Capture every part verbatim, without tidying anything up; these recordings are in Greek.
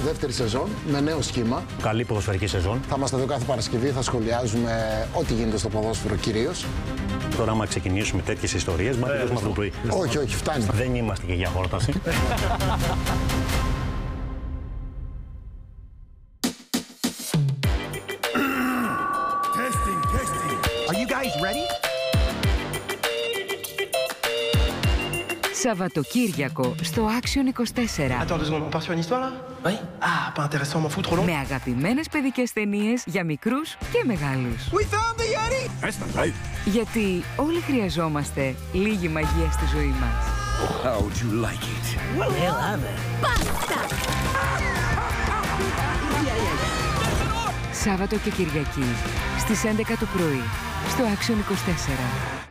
δεύτερη σεζόν με νέο σχήμα. Καλή ποδοσφαιρική σεζόν. Θα είμαστε εδώ κάθε Παρασκευή, θα σχολιάζουμε ό,τι γίνεται στο ποδόσφαιρο κυρίως. Τώρα, άμα ξεκινήσουμε τέτοιες ιστορίες, μα τελειώσουμε αυτό το πρωί. Όχι, όχι, φτάνει. Δεν είμαστε και για χόρταση. Σαββατοκύριακο στο Action είκοσι τέσσερα. Με αγαπημένες παιδικές ταινίες για μικρούς και μεγάλους. Γιατί όλοι χρειαζόμαστε λίγη μαγεία στη ζωή μας. How'd you like it? Σάββατο και Κυριακή στις έντεκα το πρωί στο Action είκοσι τέσσερα.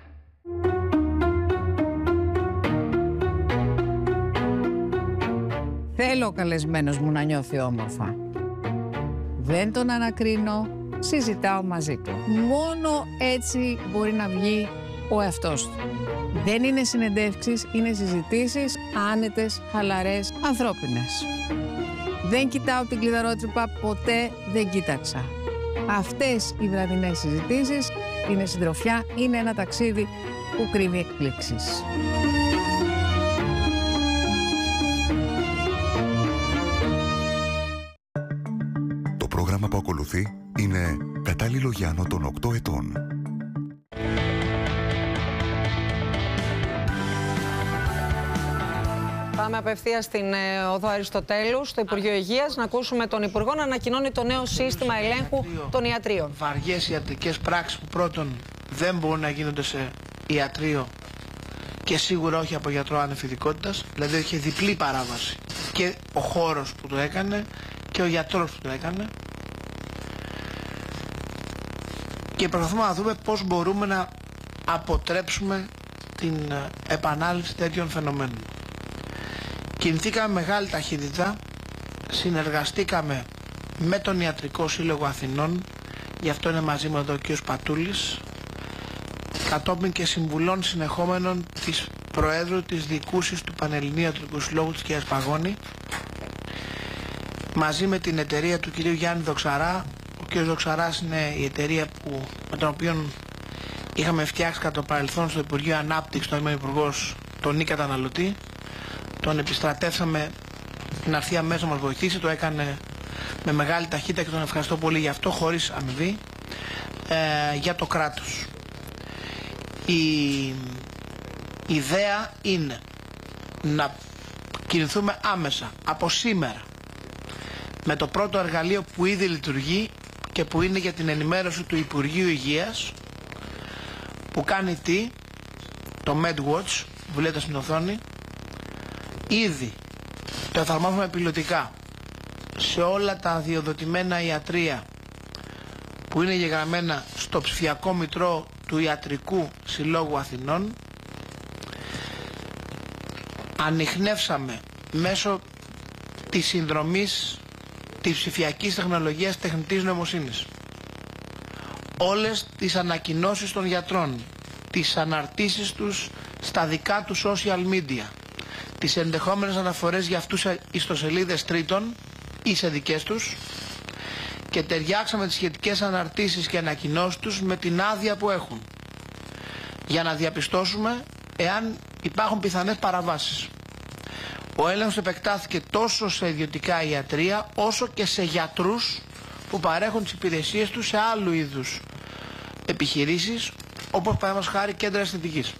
Θέλω ο καλεσμένος μου να νιώθει όμορφα. Δεν τον ανακρίνω, συζητάω μαζί του. Μόνο έτσι μπορεί να βγει ο εαυτός του. Δεν είναι συνεντεύξεις, είναι συζητήσεις άνετες, χαλαρές, ανθρώπινες. Δεν κοιτάω την κλειδαρότρυπα, ποτέ δεν κοίταξα. Αυτές οι βραδινές συζητήσεις είναι συντροφιά, είναι ένα ταξίδι που κρύβει εκπλήξεις. Το πρόγραμμα που ακολουθεί είναι κατάλληλο για άνω των οκτώ ετών. Πάμε απευθείας στην οδό Αριστοτέλου, στο Υπουργείο Υγείας, να ακούσουμε τον Υπουργό να ανακοινώνει το νέο σύστημα ελέγχου των ιατρίων. Βαριές ιατρικές πράξεις που πρώτον δεν μπορούν να γίνονται σε ιατρείο και σίγουρα όχι από γιατρό ανεφηδικότητας, δηλαδή είχε διπλή παράβαση και ο χώρος που το έκανε και ο γιατρός που το έκανε. Και προσπαθούμε να δούμε πώς μπορούμε να αποτρέψουμε την επανάληψη τέτοιων φαινομένων. Κινηθήκαμε μεγάλη ταχύτητα, συνεργαστήκαμε με τον Ιατρικό Σύλλογο Αθηνών, γι' αυτό είναι μαζί μου εδώ ο κ. Πατούλης, κατόπιν και συμβουλών συνεχόμενων της Προέδρου της Διοικούσης του Πανελληνίου Ιατρικού Συλλόγου της κ. Παγώνη, μαζί με την εταιρεία του κ. Γιάννη Δοξαρά. Ο κ. Δοξαράς είναι η εταιρεία που, με τον οποίο είχαμε φτιάξει κατά το παρελθόν στο Υπουργείο Ανάπτυξης, τον είμαι υπουργός, τον Νίκ Καταναλωτή. Τον επιστρατεύσαμε να έρθει αμέσως να μας βοηθήσει, το έκανε με μεγάλη ταχύτητα και τον ευχαριστώ πολύ γι' αυτό, χωρίς αμοιβή, ε, για το κράτος. Η ιδέα είναι να κινηθούμε άμεσα από σήμερα με το πρώτο εργαλείο που ήδη λειτουργεί και που είναι για την ενημέρωση του Υπουργείου Υγείας, που κάνει τι, το MedWatch, βλέπετε στην οθόνη. Ήδη το εφαρμόζουμε πιλωτικά σε όλα τα αδειοδοτημένα ιατρεία που είναι γεγραμμένα στο ψηφιακό μητρό του Ιατρικού Συλλόγου Αθηνών. Ανιχνεύσαμε μέσω της συνδρομής της ψηφιακής τεχνολογίας τεχνητής νοημοσύνης όλες τις ανακοινώσεις των γιατρών, τις αναρτήσεις τους στα δικά του social media, τις ενδεχόμενες αναφορές για αυτούς σε ιστοσελίδες τρίτων ή σε δικές τους, και ταιριάξαμε τις σχετικές αναρτήσεις και ανακοινώσεις τους με την άδεια που έχουν, για να διαπιστώσουμε εάν υπάρχουν πιθανές παραβάσεις. Ο έλεγχος επεκτάθηκε τόσο σε ιδιωτικά ιατρεία όσο και σε γιατρούς που παρέχουν τις υπηρεσίες τους σε άλλου είδους επιχειρήσεις, όπως παραδείγματος χάρη κέντρα αισθητικής.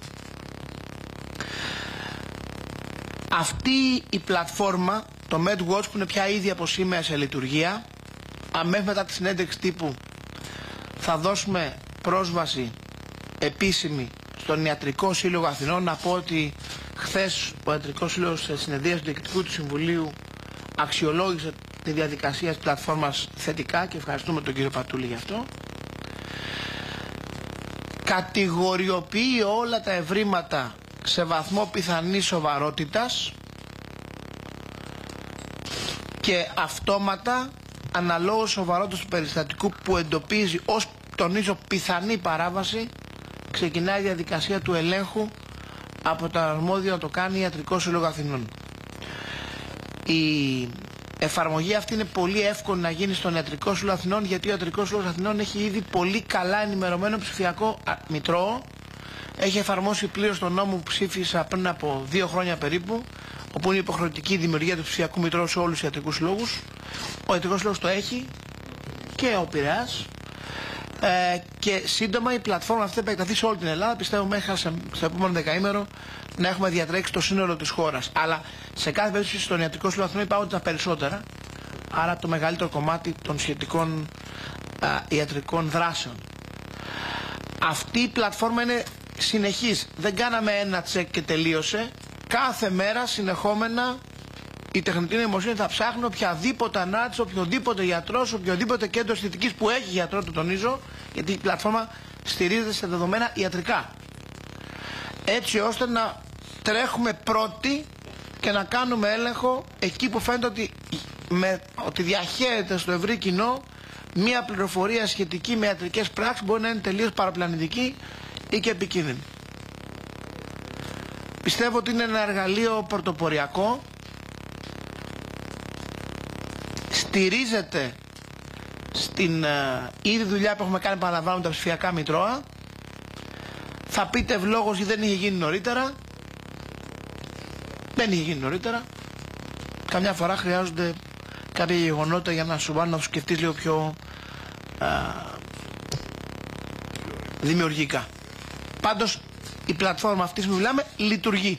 Αυτή η πλατφόρμα, το MedWatch, που είναι πια ήδη από σήμερα σε λειτουργία, αμέσως μετά τη συνέντευξη τύπου θα δώσουμε πρόσβαση επίσημη στον Ιατρικό Σύλλογο Αθηνών. Να πω ότι χθες ο Ιατρικός Σύλλογος σε συνεδρία του Διοικητικού του Συμβουλίου αξιολόγησε τη διαδικασία της πλατφόρμας θετικά και ευχαριστούμε τον κύριο Πατούλη γι' αυτό. Κατηγοριοποιεί όλα τα ευρήματα σε βαθμό πιθανής σοβαρότητας και αυτόματα, αναλόγως σοβαρότητας του περιστατικού που εντοπίζει ως, τονίζω, πιθανή παράβαση, ξεκινάει η διαδικασία του ελέγχου από το αρμόδιο να το κάνει Ιατρικό Σύλλογο Αθηνών. Η εφαρμογή αυτή είναι πολύ εύκολη να γίνει στον Ιατρικό Σύλλογο Αθηνών, γιατί ο Ιατρικός Σύλλογος Αθηνών έχει ήδη πολύ καλά ενημερωμένο ψηφιακό μητρό. Έχει εφαρμόσει πλήρως τον νόμο που ψήφισα πριν από δύο χρόνια περίπου, όπου είναι υποχρεωτική η δημιουργία του ψηφιακού μητρώου σε όλους τους ιατρικούς συλλόγους. Ο Ιατρικός Σύλλογος το έχει και ο Πειραιάς. Ε, και σύντομα η πλατφόρμα αυτή θα επεκταθεί σε όλη την Ελλάδα. Πιστεύω μέχρι στο επόμενο δεκαήμερο να έχουμε διατρέξει το σύνολο της χώρας. Αλλά σε κάθε περίπτωση στον Ιατρικό Σύλλογο Αθηνών υπάρχουν τα περισσότερα. Άρα το μεγαλύτερο κομμάτι των σχετικών α, ιατρικών δράσεων. Αυτή η πλατφόρμα είναι συνεχής. Δεν κάναμε ένα τσεκ και τελείωσε. Κάθε μέρα συνεχόμενα η τεχνητή νοημοσύνη θα ψάχνει οποιαδήποτε ανάρτηση, οποιοδήποτε γιατρός, οποιοδήποτε κέντρο αισθητικής που έχει γιατρό, το τονίζω, γιατί η πλατφόρμα στηρίζεται σε δεδομένα ιατρικά. Έτσι ώστε να τρέχουμε πρώτοι και να κάνουμε έλεγχο εκεί που φαίνεται ότι, με, ότι διαχέεται στο ευρύ κοινό μία πληροφορία σχετική με ιατρικές πράξεις, μπορεί να είναι τελείως παραπλανητική ή και επικίνδυνη. Πιστεύω ότι είναι ένα εργαλείο πρωτοποριακό. Στηρίζεται στην uh, ήδη δουλειά που έχουμε κάνει, παραλαμβάνουμε τα ψηφιακά μητρώα. Θα πείτε ευλόγως ή δεν είχε γίνει νωρίτερα. Δεν είχε γίνει νωρίτερα. Καμιά φορά χρειάζονται κάποια γεγονότα για να σου βάλουν να το σκεφτείς λίγο πιο uh, δημιουργικά. Πάντως η πλατφόρμα αυτή που μιλάμε λειτουργεί.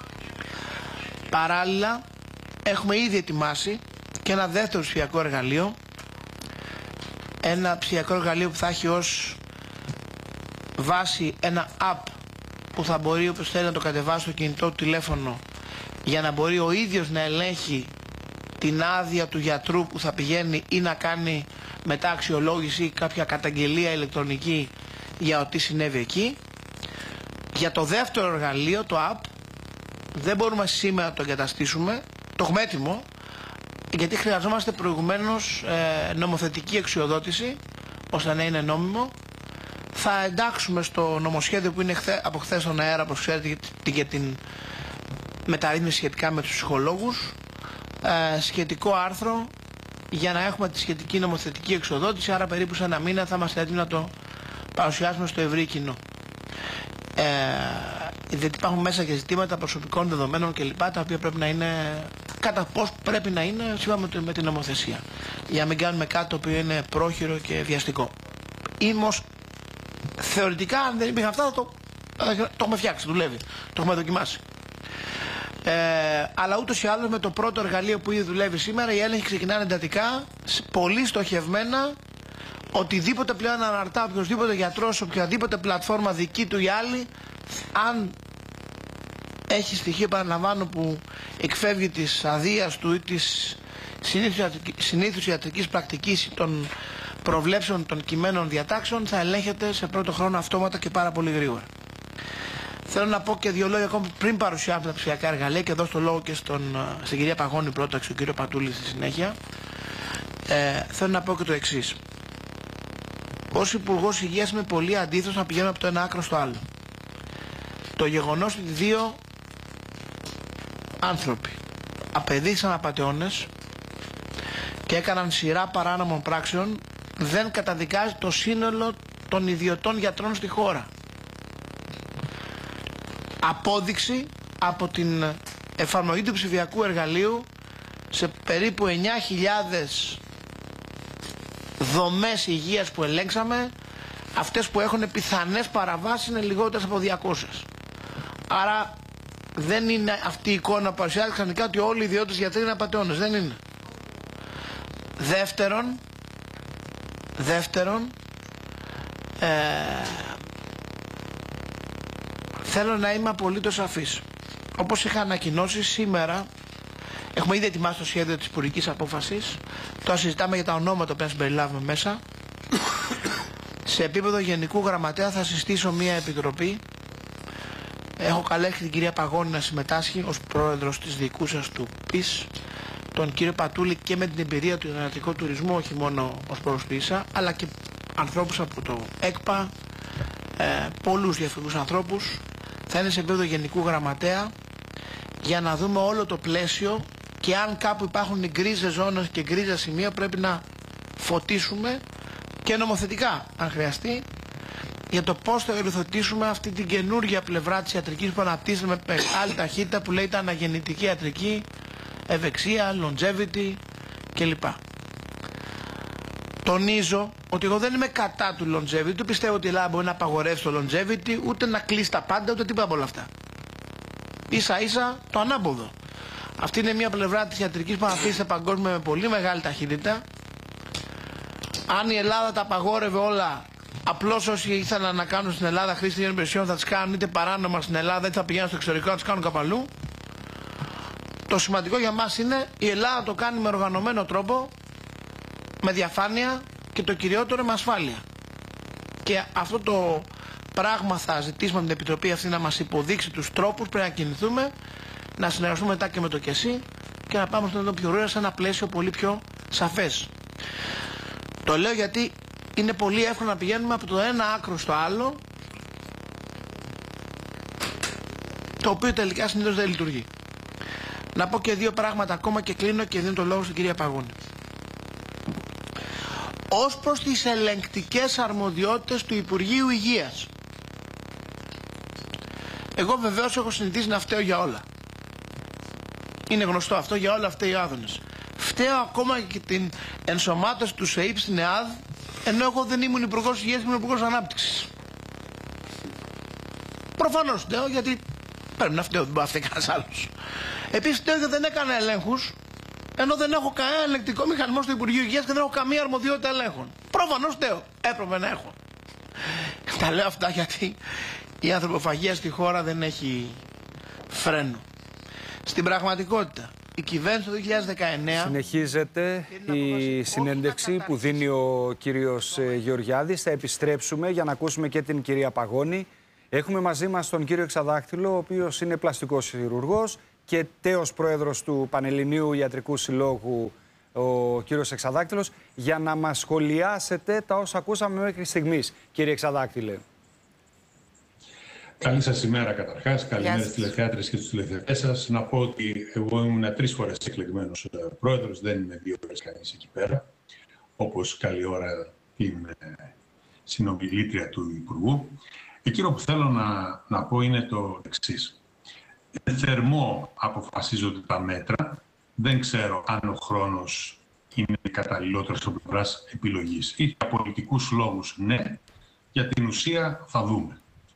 Παράλληλα έχουμε ήδη ετοιμάσει και ένα δεύτερο ψηφιακό εργαλείο. Ένα ψηφιακό εργαλείο που θα έχει ως βάση ένα app που θα μπορεί όποιος θέλει να το κατεβάσει στο κινητό του τηλέφωνο, για να μπορεί ο ίδιος να ελέγχει την άδεια του γιατρού που θα πηγαίνει ή να κάνει μετά αξιολόγηση ή κάποια καταγγελία ηλεκτρονική για ό,τι συνέβη εκεί. Για το δεύτερο εργαλείο, το app, δεν μπορούμε σήμερα να το εγκαταστήσουμε, το έχουμε έτοιμο, γιατί χρειαζόμαστε προηγουμένως ε, νομοθετική εξουδότηση ώστε να είναι νόμιμο. Θα εντάξουμε στο νομοσχέδιο που είναι χθε, από χθες στον αέρα, όπως ξέρετε, για την μεταρρύθμιση σχετικά με τους ψυχολόγους, ε, σχετικό άρθρο για να έχουμε τη σχετική νομοθετική εξουδότηση. Άρα περίπου σε ένα μήνα θα είμαστε έτοιμοι να το παρουσιάσουμε στο ευρύ κοινό. Ε, γιατί υπάρχουν μέσα και ζητήματα προσωπικών δεδομένων κλπ, τα οποία πρέπει να είναι κατά πώς πρέπει να είναι σύμφωνα με, με την νομοθεσία, για να μην κάνουμε κάτι το οποίο είναι πρόχειρο και βιαστικό. Ήμως θεωρητικά, αν δεν υπήρχαν αυτά, το, το έχουμε φτιάξει, δουλεύει, το έχουμε δοκιμάσει. Ε, αλλά ούτως ή άλλως με το πρώτο εργαλείο που ήδη δουλεύει σήμερα, οι έλεγχοι ξεκινάνε εντατικά, πολύ στοχευμένα. Οτιδήποτε πλέον αναρτά οποιοδήποτε γιατρός, οποιαδήποτε πλατφόρμα δική του ή άλλη, αν έχει στοιχείο, παραλαμβάνω, που εκφεύγει της αδείας του ή της συνήθους ιατρικής πρακτικής των προβλέψεων των κειμένων διατάξεων, θα ελέγχεται σε πρώτο χρόνο αυτόματα και πάρα πολύ γρήγορα. Θέλω να πω και δύο λόγια ακόμα πριν παρουσιάσουμε τα ψηφιακά εργαλεία, και δώσω το λόγο και στον, στην κυρία Παγώνη πρώτα και στον κύριο Πατούλη στη συνέχεια. Ε, θέλω να πω και το εξής. Ως Υπουργός Υγείας είμαι πολύ αντίθετος να πηγαίνουμε από το ένα άκρο στο άλλο. Το γεγονός ότι δύο άνθρωποι απεδείχθησαν απατεώνες και έκαναν σειρά παράνομων πράξεων δεν καταδικάζει το σύνολο των ιδιωτών γιατρών στη χώρα. Απόδειξη από την εφαρμογή του ψηφιακού εργαλείου σε περίπου εννιά χιλιάδες δομές υγείας που ελέγξαμε, αυτές που έχουν πιθανές παραβάσεις είναι λιγότερες από διακόσιες. Άρα δεν είναι αυτή η εικόνα που παρουσιάζει ξαφνικά ότι όλοι οι ιδιώτες γιατροί είναι απατεώνες. Δεν είναι. Δεύτερον, δεύτερον ε, θέλω να είμαι απολύτως σαφής. Όπως είχα ανακοινώσει σήμερα, έχουμε ήδη ετοιμάσει το σχέδιο της υπουργικής απόφασης. Τώρα συζητάμε για τα ονόματα που θα συμπεριλάβουμε μέσα. Σε επίπεδο Γενικού Γραμματέα θα συστήσω μία επιτροπή. Έχω καλέσει την κυρία Παγώνη να συμμετάσχει ως πρόεδρος της διοικούσας του ΠΙΣ, τον κύριο Πατούλη, και με την εμπειρία του ιατρικού τουρισμού, όχι μόνο ως πρόεδρος του ΙΣΑ, αλλά και ανθρώπους από το ΕΚΠΑ, ε, πολλούς διαφορετικούς ανθρώπους. Θα είναι σε επίπεδο Γενικού Γραμματέα για να δούμε όλο το πλαίσιο και αν κάπου υπάρχουν γκρίζες ζώνες και γκρίζα σημεία πρέπει να φωτίσουμε και νομοθετικά αν χρειαστεί για το πώς θα οριοθετήσουμε αυτή την καινούργια πλευρά της ιατρικής που αναπτύσσεται με μεγάλη ταχύτητα που λέγεται αναγεννητική ιατρική, ευεξία, longevity κλπ. Τονίζω ότι εγώ δεν είμαι κατά του longevity, δεν πιστεύω ότι η Ελλάδα μπορεί να απαγορεύσει το longevity, ούτε να κλείσει τα πάντα, ούτε τίποτα από όλα αυτά. Ίσα ίσα το ανάποδο. Αυτή είναι μια πλευρά της ιατρικής που αναπτύσσεται παγκόσμια με πολύ μεγάλη ταχύτητα. Αν η Ελλάδα τα απαγόρευε όλα, απλώς όσοι ήθελαν να κάνουν στην Ελλάδα χρήση των υπηρεσιών θα τις κάνουν είτε παράνομα στην Ελλάδα, είτε θα πηγαίνουν στο εξωτερικό να τις κάνουν κάπου αλλού. Το σημαντικό για μας είναι η Ελλάδα το κάνει με οργανωμένο τρόπο, με διαφάνεια και το κυριότερο με ασφάλεια. Και αυτό το πράγμα θα ζητήσουμε από την Επιτροπή αυτή να μας υποδείξει τους τρόπους πρέπει να κινηθούμε, να συνεργαστούμε μετά και με το ΚΕΣΥ και να πάμε στον πιο γρήγορα σε ένα πλαίσιο πολύ πιο σαφές. Το λέω γιατί είναι πολύ εύκολο να πηγαίνουμε από το ένα άκρο στο άλλο, το οποίο τελικά συνήθως δεν λειτουργεί. Να πω και δύο πράγματα ακόμα και κλείνω και δίνω το λόγο στην κυρία Παγώνη. Ως προς τις ελεγκτικές αρμοδιότητες του Υπουργείου Υγείας, εγώ βεβαίως έχω συνηθίσει να φταίω για όλα. Είναι γνωστό αυτό, για όλα φταίει ο Άδωνης. Φταίω ακόμα και την ενσωμάτωση του ΣΕΙΠ στην ΕΑΔ, ενώ εγώ δεν ήμουν Υπουργός Υγείας, ήμουν Υπουργός Ανάπτυξης. Προφανώς φταίω, γιατί πρέπει να φταίω, δεν μπορεί να φταίει κανένας άλλος. Επίσης φταίω γιατί δεν έκανα ελέγχους, ενώ δεν έχω κανένα ελεγκτικό μηχανισμό στο Υπουργείο Υγείας και δεν έχω καμία αρμοδιότητα ελέγχων. Προφανώς φταίω. Έπρεπε να έχω. Τα λέω αυτά γιατί η ανθρωποφαγία στη χώρα δεν έχει φρένο. Στην πραγματικότητα, η κυβέρνηση το δύο χιλιάδες δεκαεννέα... Συνεχίζεται η συνέντευξη που δίνει ο κύριος Γεωργιάδης. Θα επιστρέψουμε για να ακούσουμε και την κυρία Παγώνη. Έχουμε μαζί μας τον κύριο Εξαδάκτυλο, ο οποίος είναι πλαστικός χειρουργός και τέος πρόεδρος του Πανελληνίου Ιατρικού Συλλόγου, ο κύριος Εξαδάκτυλος, για να μας σχολιάσετε τα όσα ακούσαμε μέχρι στιγμής, κύριε Εξαδάκτυλε. Καλή σας ημέρα καταρχάς, καλημέρα στις τηλεθεάτρες και στους τηλεθεατές σας. Να πω ότι εγώ ήμουν τρεις φορές εκλεγμένος πρόεδρος, δεν είμαι δύο φορές κανείς εκεί πέρα. Όπως καλή ώρα την συνομιλήτρια του Υπουργού. Εκείνο που θέλω να, να πω είναι το εξής. Θερμό αποφασίζονται τα μέτρα. Δεν ξέρω αν ο χρόνος είναι καταλληλότερος από πλευράς επιλογής. Ή για πολιτικούς λόγους, ναι. Για την ουσία θα δούμε.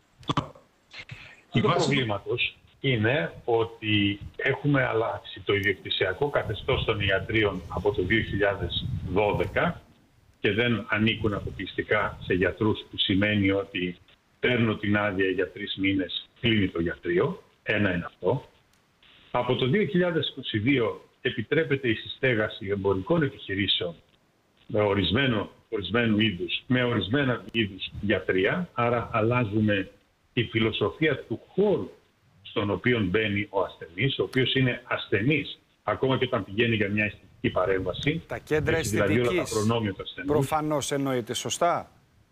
Το προβλήματος είναι ότι έχουμε αλλάξει το ιδιοκτησιακό καθεστώς των ιατρίων από το δύο χιλιάδες δώδεκα και δεν ανήκουν αποκλειστικά σε γιατρούς, που σημαίνει ότι παίρνω την άδεια για τρεις μήνες, κλείνει το γιατρείο. Ένα είναι αυτό. Από το δύο χιλιάδες είκοσι δύο επιτρέπεται η συστέγαση εμπορικών επιχειρήσεων με ορισμένο, ορισμένου είδους, με ορισμένα είδους γιατρία. Άρα αλλάζουμε τη φιλοσοφία του χώρου στον οποίο μπαίνει ο ασθενής, ο οποίος είναι ασθενής ακόμα και όταν πηγαίνει για μια αισθητική παρέμβαση. Τα κέντρα δηλαδή αισθητικής προφανώς εννοείται, σωστά.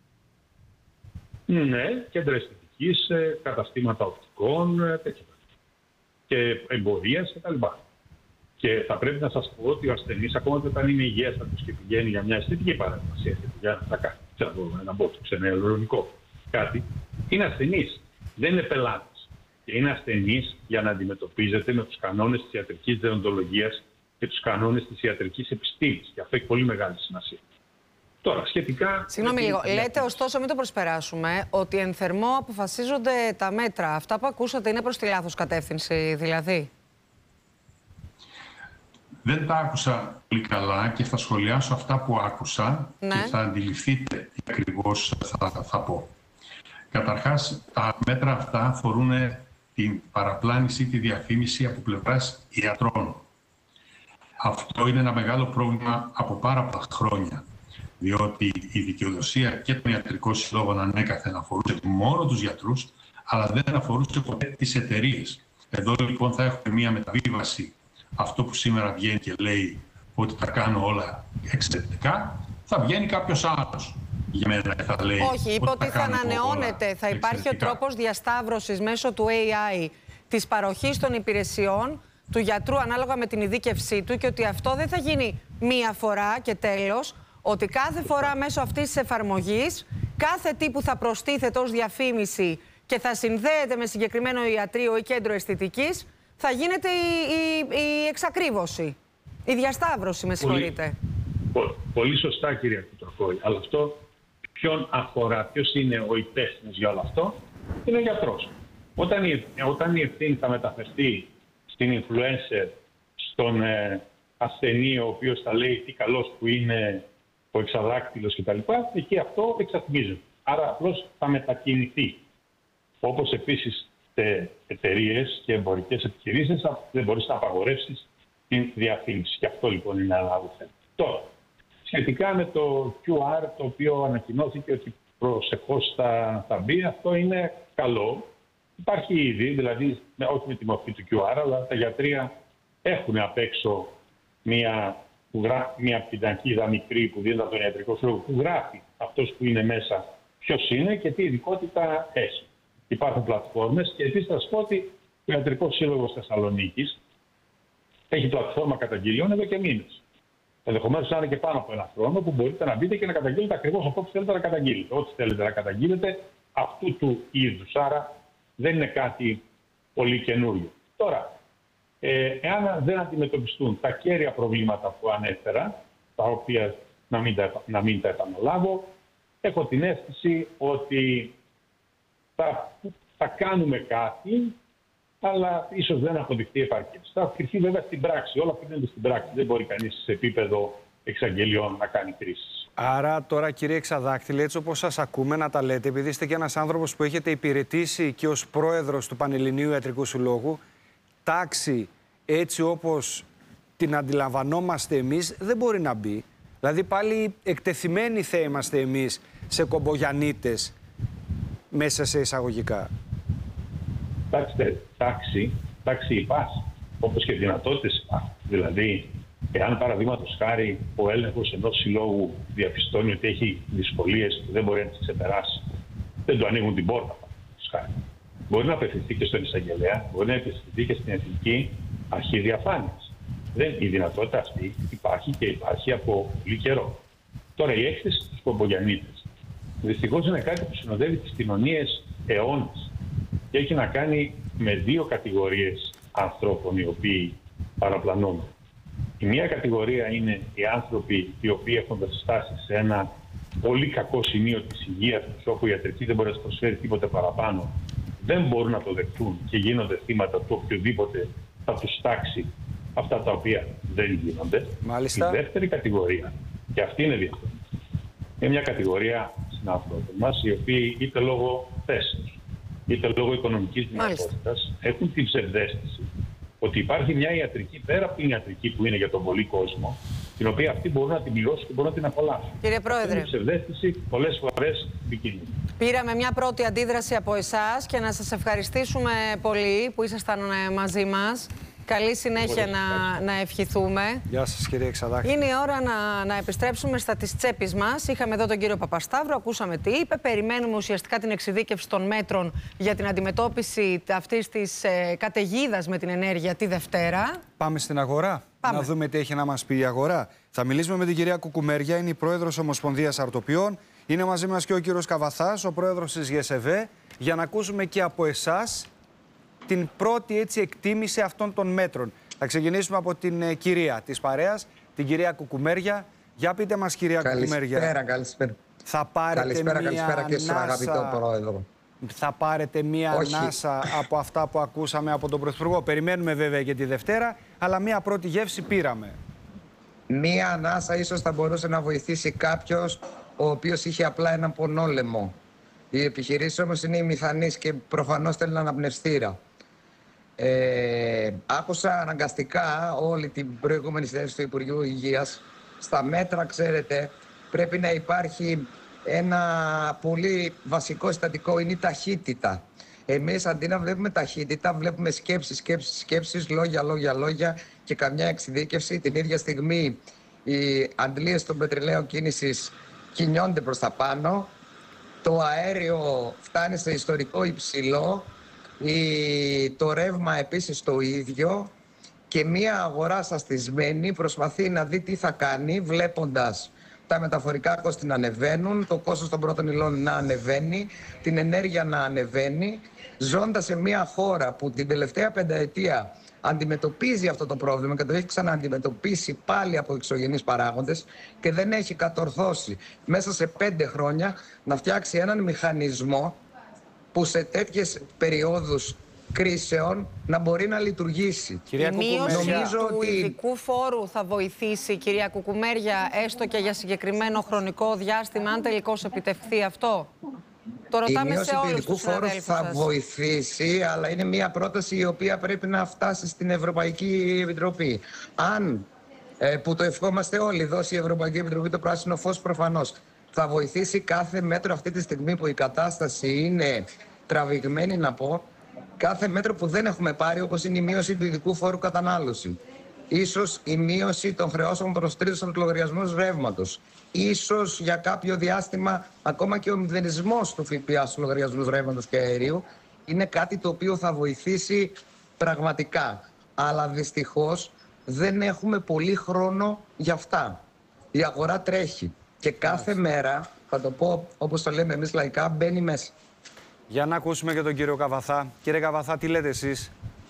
Ναι, κέντρα αισθητικής, καταστήματα οπτικών και εμπορίας κτλ. Και θα πρέπει να σας πω ότι ο ασθενής, ακόμα και όταν είναι υγιέστατος και πηγαίνει για μια αισθητική παρέμβαση, για να κάνει ένα μπότοξ, ένα υαλουρονικό, κάτι, είναι ασθενής, δεν είναι πελάτης. Και είναι ασθενής για να αντιμετωπίζεται με τους κανόνες της ιατρικής δεοντολογίας και τους κανόνες της ιατρικής επιστήμης. Και αυτό έχει πολύ μεγάλη σημασία. Τώρα, σχετικά... Συγγνώμη λίγο. Λέτε, ωστόσο, μην το προσπεράσουμε, ότι εν θερμό αποφασίζονται τα μέτρα. Αυτά που ακούσατε είναι προς τη λάθος κατεύθυνση, δηλαδή. Δεν τα άκουσα πολύ καλά και θα σχολιάσω αυτά που άκουσα, ναι, και θα αντιληφθείτε τι ακριβώς θα, θα πω. Καταρχάς, τα μέτρα αυτά αφορούν την παραπλάνηση, τη διαφήμιση από πλευράς ιατρών. Αυτό είναι ένα μεγάλο πρόβλημα από πάρα πολλά χρόνια, διότι η δικαιοδοσία και των ιατρικών συλλόγων ανέκαθεν αφορούσε μόνο τους γιατρούς, αλλά δεν αφορούσε ποτέ τις εταιρείες. Εδώ λοιπόν θα έχουμε μία μεταβίβαση. Αυτό που σήμερα βγαίνει και λέει ότι τα κάνω όλα εξαιρετικά, θα βγαίνει κάποιος άλλος για μένα θα λέει. Όχι, είπε ότι, ότι θα ανανεώνεται, θα υπάρχει ο τρόπος διασταύρωσης μέσω του έι άι της παροχής των υπηρεσιών του γιατρού ανάλογα με την ειδίκευσή του και ότι αυτό δεν θα γίνει μία φορά και τέλος, ότι κάθε φορά μέσω αυτής της εφαρμογής κάθε τι που θα προστίθεται ως διαφήμιση και θα συνδέεται με συγκεκριμένο ιατρείο ή κέντρο αισθητικής θα γίνεται η, η, η εξακρίβωση, η διασταύρωση, με συγχωρείτε. Πολύ, πολύ σωστά, κυρία Κουτροφόη. Αλλά αυτό ποιον αφορά, ποιος είναι ο υπεύθυνος για όλο αυτό, είναι ο γιατρός. Όταν η, όταν η ευθύνη θα μεταφερθεί στην influencer, στον ε, ασθενή ο οποίος θα λέει τι καλός που είναι ο εξαδάκτυλος κτλ., εκεί αυτό εξατμίζεται. Άρα απλώς θα μετακινηθεί. Όπως επίσης σε εταιρείες και εμπορικές επιχειρήσεις δεν μπορείς να απαγορεύσεις την διαφήμιση. Και αυτό λοιπόν είναι ένα άλλο θέμα. Τώρα, σχετικά με το κιου αρ, το οποίο ανακοινώθηκε ότι προσεχώς θα, θα μπει, αυτό είναι καλό. Υπάρχει ήδη, δηλαδή όχι με τη μορφή του κιου αρ, αλλά τα γιατρία έχουν απ' έξω μια, μια πινακίδα μικρή που δίνεται από τον ιατρικό σύλλογο που γράφει αυτός που είναι μέσα ποιος είναι και τι ειδικότητα έχει. Υπάρχουν πλατφόρμες και επίσης θα σας πω ότι ο Ιατρικός Σύλλογος Θεσσαλονίκης έχει πλατφόρμα καταγγελιών εδώ και μήνες. Ενδεχομένως να είναι και πάνω από ένα χρόνο που μπορείτε να μπείτε και να καταγγείλετε ακριβώς αυτό που θέλετε να καταγγείλετε. Ό,τι θέλετε να καταγγείλετε αυτού του είδους. Άρα δεν είναι κάτι πολύ καινούριο. Τώρα, ε, εάν δεν αντιμετωπιστούν τα κέρια προβλήματα που ανέφερα, τα οποία να μην τα, να μην τα επαναλάβω, έχω την αίσθηση ότι θα, θα κάνουμε κάτι, αλλά ίσως δεν αποδειχτεί επαρκές. Θα κρυφτεί βέβαια στην πράξη. Όλα αυτά γίνονται στην πράξη. Δεν μπορεί κανείς σε επίπεδο εξαγγελιών να κάνει κρίσεις. Άρα τώρα, κύριε Εξαδάκτυλε, έτσι όπως σας ακούμε να τα λέτε, επειδή είστε και ένας άνθρωπος που έχετε υπηρετήσει και ως πρόεδρος του Πανελληνίου Ιατρικού Συλλόγου, τάξη έτσι όπως την αντιλαμβανόμαστε εμείς δεν μπορεί να μπει. Δηλαδή πάλι εκτεθειμένοι θα είμαστε εμείς σε κομπογιανίτες μέσα σε εισαγωγικά. Κοιτάξτε, τάξη, τάξη υπάρχει, όπως και δυνατότητες υπάρχουν. Δηλαδή, εάν παραδείγματος χάρη ο έλεγχος ενός συλλόγου διαπιστώνει ότι έχει δυσκολίες που δεν μπορεί να τις ξεπεράσει, δεν του ανοίγουν την πόρτα. Χάρη. Μπορεί να απευθυνθεί και στον εισαγγελέα, μπορεί να απευθυνθεί και στην Εθνική Αρχή Διαφάνειας. Δεν, η δυνατότητα αυτή υπάρχει και υπάρχει από πολύ καιρό. Τώρα, η έκθεση στους κομπογιανίτες δυστυχώς είναι κάτι που συνοδεύει τις κοινωνίες αιώνες και έχει να κάνει με δύο κατηγορίες ανθρώπων οι οποίοι παραπλανώνται. Η μία κατηγορία είναι οι άνθρωποι οι οποίοι έχουν φτάσει σε ένα πολύ κακό σημείο της υγείας τους, όπου η ιατρική δεν μπορεί να τους προσφέρει τίποτε παραπάνω, δεν μπορούν να το δεχτούν και γίνονται θύματα του οποιοδήποτε θα τους τάξει αυτά τα οποία δεν γίνονται. Μάλιστα. Η δεύτερη κατηγορία, και αυτή είναι διαφορετική, είναι μια κατηγορία συνανθρώπων μας, οι οποίοι είτε λόγω θέσεως, είτε λόγω οικονομικής δυνατότητας έχουν την ψευδαίσθηση ότι υπάρχει μια ιατρική πέρα από την ιατρική που είναι για τον πολύ κόσμο, την οποία αυτοί μπορούν να την πληρώσουν και μπορούν να την απολαύσουν. Κύριε Πρόεδρε, είναι ψευδαίσθηση πολλές φορές επικίνδυνη. Πήραμε μια πρώτη αντίδραση από εσάς και να σας ευχαριστήσουμε πολύ που ήσασταν μαζί μας. Καλή συνέχεια να, να ευχηθούμε. Γεια σας, κύριε Εξαδάκτυλε. Είναι η ώρα να, να επιστρέψουμε στα της τσέπης μας. Είχαμε εδώ τον κύριο Παπασταύρο, ακούσαμε τι είπε. Περιμένουμε ουσιαστικά την εξειδίκευση των μέτρων για την αντιμετώπιση αυτής της ε, καταιγίδας με την ενέργεια τη Δευτέρα. Πάμε στην αγορά. Πάμε. Να δούμε τι έχει να μας πει η αγορά. Θα μιλήσουμε με την κυρία Κουκουμέρια, είναι η πρόεδρος Ομοσπονδίας Αρτοποιών. Είναι μαζί μας και ο κύριος Καβαθάς, ο πρόεδρος της ΓΕΣΕΒΕ, για να ακούσουμε και από εσάς την πρώτη έτσι εκτίμηση αυτών των μέτρων. Θα ξεκινήσουμε από την ε, κυρία της παρέας, την κυρία Κουκουμέρια. Για πείτε μας, κυρία Κουκουμέρια. Καλησπέρα, καλησπέρα. Θα πάρετε καλησπέρα, μια καλησπέρα και στον ανάσα... αγαπητό πρόεδρο. Θα πάρετε μια Όχι. ανάσα από αυτά που ακούσαμε από τον Πρωθυπουργό. Περιμένουμε βέβαια και τη Δευτέρα, αλλά μια πρώτη γεύση πήραμε. Μια ανάσα ίσως θα μπορούσε να βοηθήσει κάποιος ο οποίος είχε απλά έναν πονόλεμο. Οι επιχειρήσεις όμως είναι ημιθανείς και προφανώς θέλουν αναπνευστήρα. Ε, άκουσα αναγκαστικά όλη την προηγούμενη συνέντευξη του Υπουργείου Υγείας. Στα μέτρα, ξέρετε, πρέπει να υπάρχει ένα πολύ βασικό συστατικό, είναι η ταχύτητα. Εμείς αντί να βλέπουμε ταχύτητα, βλέπουμε σκέψεις, σκέψεις, σκέψεις, λόγια, λόγια, λόγια και καμιά εξειδίκευση. Την ίδια στιγμή οι αντλίες των πετρελαίων κίνησης κινιόνται προς τα πάνω. Το αέριο φτάνει σε ιστορικό υψηλό. Η... Το ρεύμα επίσης το ίδιο. και μία αγορά σαστισμένη προσπαθεί να δει τι θα κάνει βλέποντας τα μεταφορικά κόστη να ανεβαίνουν, το κόστος των πρώτων υλών να ανεβαίνει, την ενέργεια να ανεβαίνει, ζώντας σε μία χώρα που την τελευταία πενταετία αντιμετωπίζει αυτό το πρόβλημα και το έχει ξανααντιμετωπίσει πάλι από εξωγενείς παράγοντες και δεν έχει κατορθώσει μέσα σε πέντε χρόνια να φτιάξει έναν μηχανισμό που σε τέτοιες περιόδους κρίσεων να μπορεί να λειτουργήσει. Κυρία Η μείωση του ότι... ειδικού φόρου θα βοηθήσει, κυρία Κουκουμέρια, έστω και για συγκεκριμένο χρονικό διάστημα, αν τελικώς επιτευχθεί αυτό? Το ρωτάμε η μείωση σε του όλους ειδικού τους φόρου θα σας. βοηθήσει, αλλά είναι μια πρόταση η οποία πρέπει να φτάσει στην Ευρωπαϊκή Επιτροπή. Αν, ε, που το ευχόμαστε όλοι, δώσει η Ευρωπαϊκή Επιτροπή το πράσινο φως, προφανώς θα βοηθήσει κάθε μέτρο αυτή τη στιγμή που η κατάσταση είναι τραβηγμένη, να πω, κάθε μέτρο που δεν έχουμε πάρει, όπως είναι η μείωση του ειδικού φόρου κατανάλωση. Ίσως η μείωση των χρεώσεων προς τρίτους από τους λογαριασμούς ρεύματος. Ίσως για κάποιο διάστημα ακόμα και ο μηδενισμός του ΦΠΑ στους λογαριασμούς ρεύματος και αερίου είναι κάτι το οποίο θα βοηθήσει πραγματικά. Αλλά δυστυχώς δεν έχουμε πολύ χρόνο για αυτά. Η αγορά τρέχει και κάθε μέρα, θα το πω όπως το λέμε εμείς λαϊκά, μπαίνει μέσα. Για να ακούσουμε και τον κύριο Καβαθά. Κύριε Καβαθά, τι λέτε εσείς?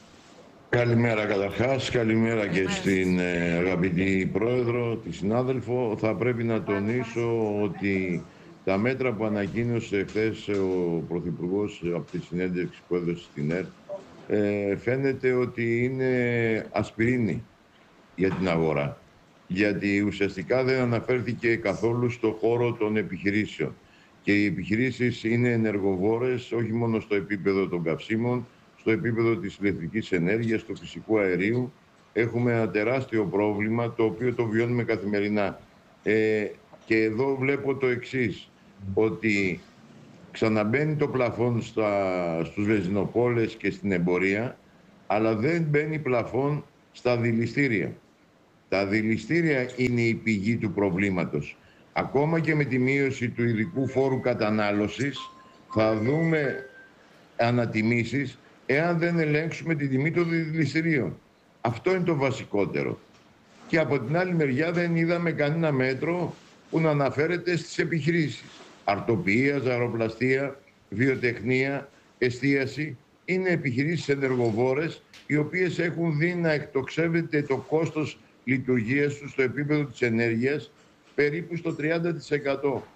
Καλημέρα καταρχάς, καλημέρα και στην ε, αγαπητή πρόεδρο, τη συνάδελφο. Θα πρέπει να τονίσω ότι τα μέτρα που ανακοίνωσε χθες ο Πρωθυπουργός από τη συνέντευξη που έδωσε στην ΕΡΤ ε, φαίνεται ότι είναι ασπιρίνη για την αγορά. Γιατί ουσιαστικά δεν αναφέρθηκε καθόλου στο χώρο των επιχειρήσεων. Και οι επιχειρήσεις είναι ενεργοβόρες όχι μόνο στο επίπεδο των καυσίμων, στο επίπεδο της ηλεκτρικής ενέργειας, του φυσικού αερίου. Έχουμε ένα τεράστιο πρόβλημα το οποίο το βιώνουμε καθημερινά. Ε, και εδώ βλέπω το εξής, ότι ξαναμπαίνει το πλαφόν στα, στους βενζινοπόλες και στην εμπορία, αλλά δεν μπαίνει πλαφόν στα δηληστήρια. Τα δηληστήρια είναι η πηγή του προβλήματος. Ακόμα και με τη μείωση του ειδικού φόρου κατανάλωσης θα δούμε ανατιμήσεις εάν δεν ελέγξουμε τη τιμή των δηληστηρίων. Αυτό είναι το βασικότερο. Και από την άλλη μεριά δεν είδαμε κανένα μέτρο που να αναφέρεται στις επιχειρήσεις. Αρτοποιία, ζαροπλαστεία, βιοτεχνία, εστίαση είναι επιχειρήσεις ενεργοβόρες οι οποίες έχουν δει να εκτοξεύεται το κόστος λειτουργίας τους στο επίπεδο της ενέργειας περίπου στο τριάντα τοις εκατό.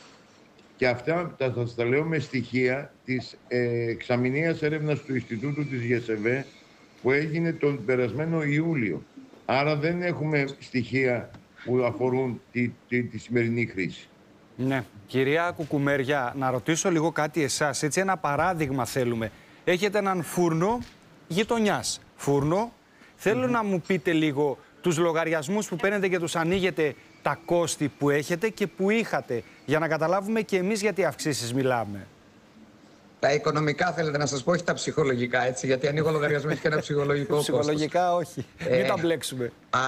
Και αυτά θα σας τα λέω με στοιχεία της ε, εξαμηνίας έρευνας του Ινστιτούτου της ΓΕΣΕΒΕ που έγινε τον περασμένο Ιούλιο. Άρα δεν έχουμε στοιχεία που αφορούν τη, τη, τη σημερινή χρήση. Ναι. Κυρία Κουκουμέρια, να ρωτήσω λίγο κάτι εσάς. Έτσι, ένα παράδειγμα θέλουμε. Έχετε έναν φούρνο γειτονιάς. Φούρνο. Θέλω mm-hmm. να μου πείτε λίγο τους λογαριασμούς που παίρνετε και τους ανοίγετε, τα κόστη που έχετε και που είχατε, για να καταλάβουμε και εμείς γιατί αυξήσεις μιλάμε. Τα οικονομικά θέλετε να σας πω, όχι τα ψυχολογικά, έτσι, γιατί ανοίγω λογαριασμό έχει και ένα ψυχολογικό κόστος. Ψυχολογικά όχι, ε, μην τα μπλέξουμε. Α,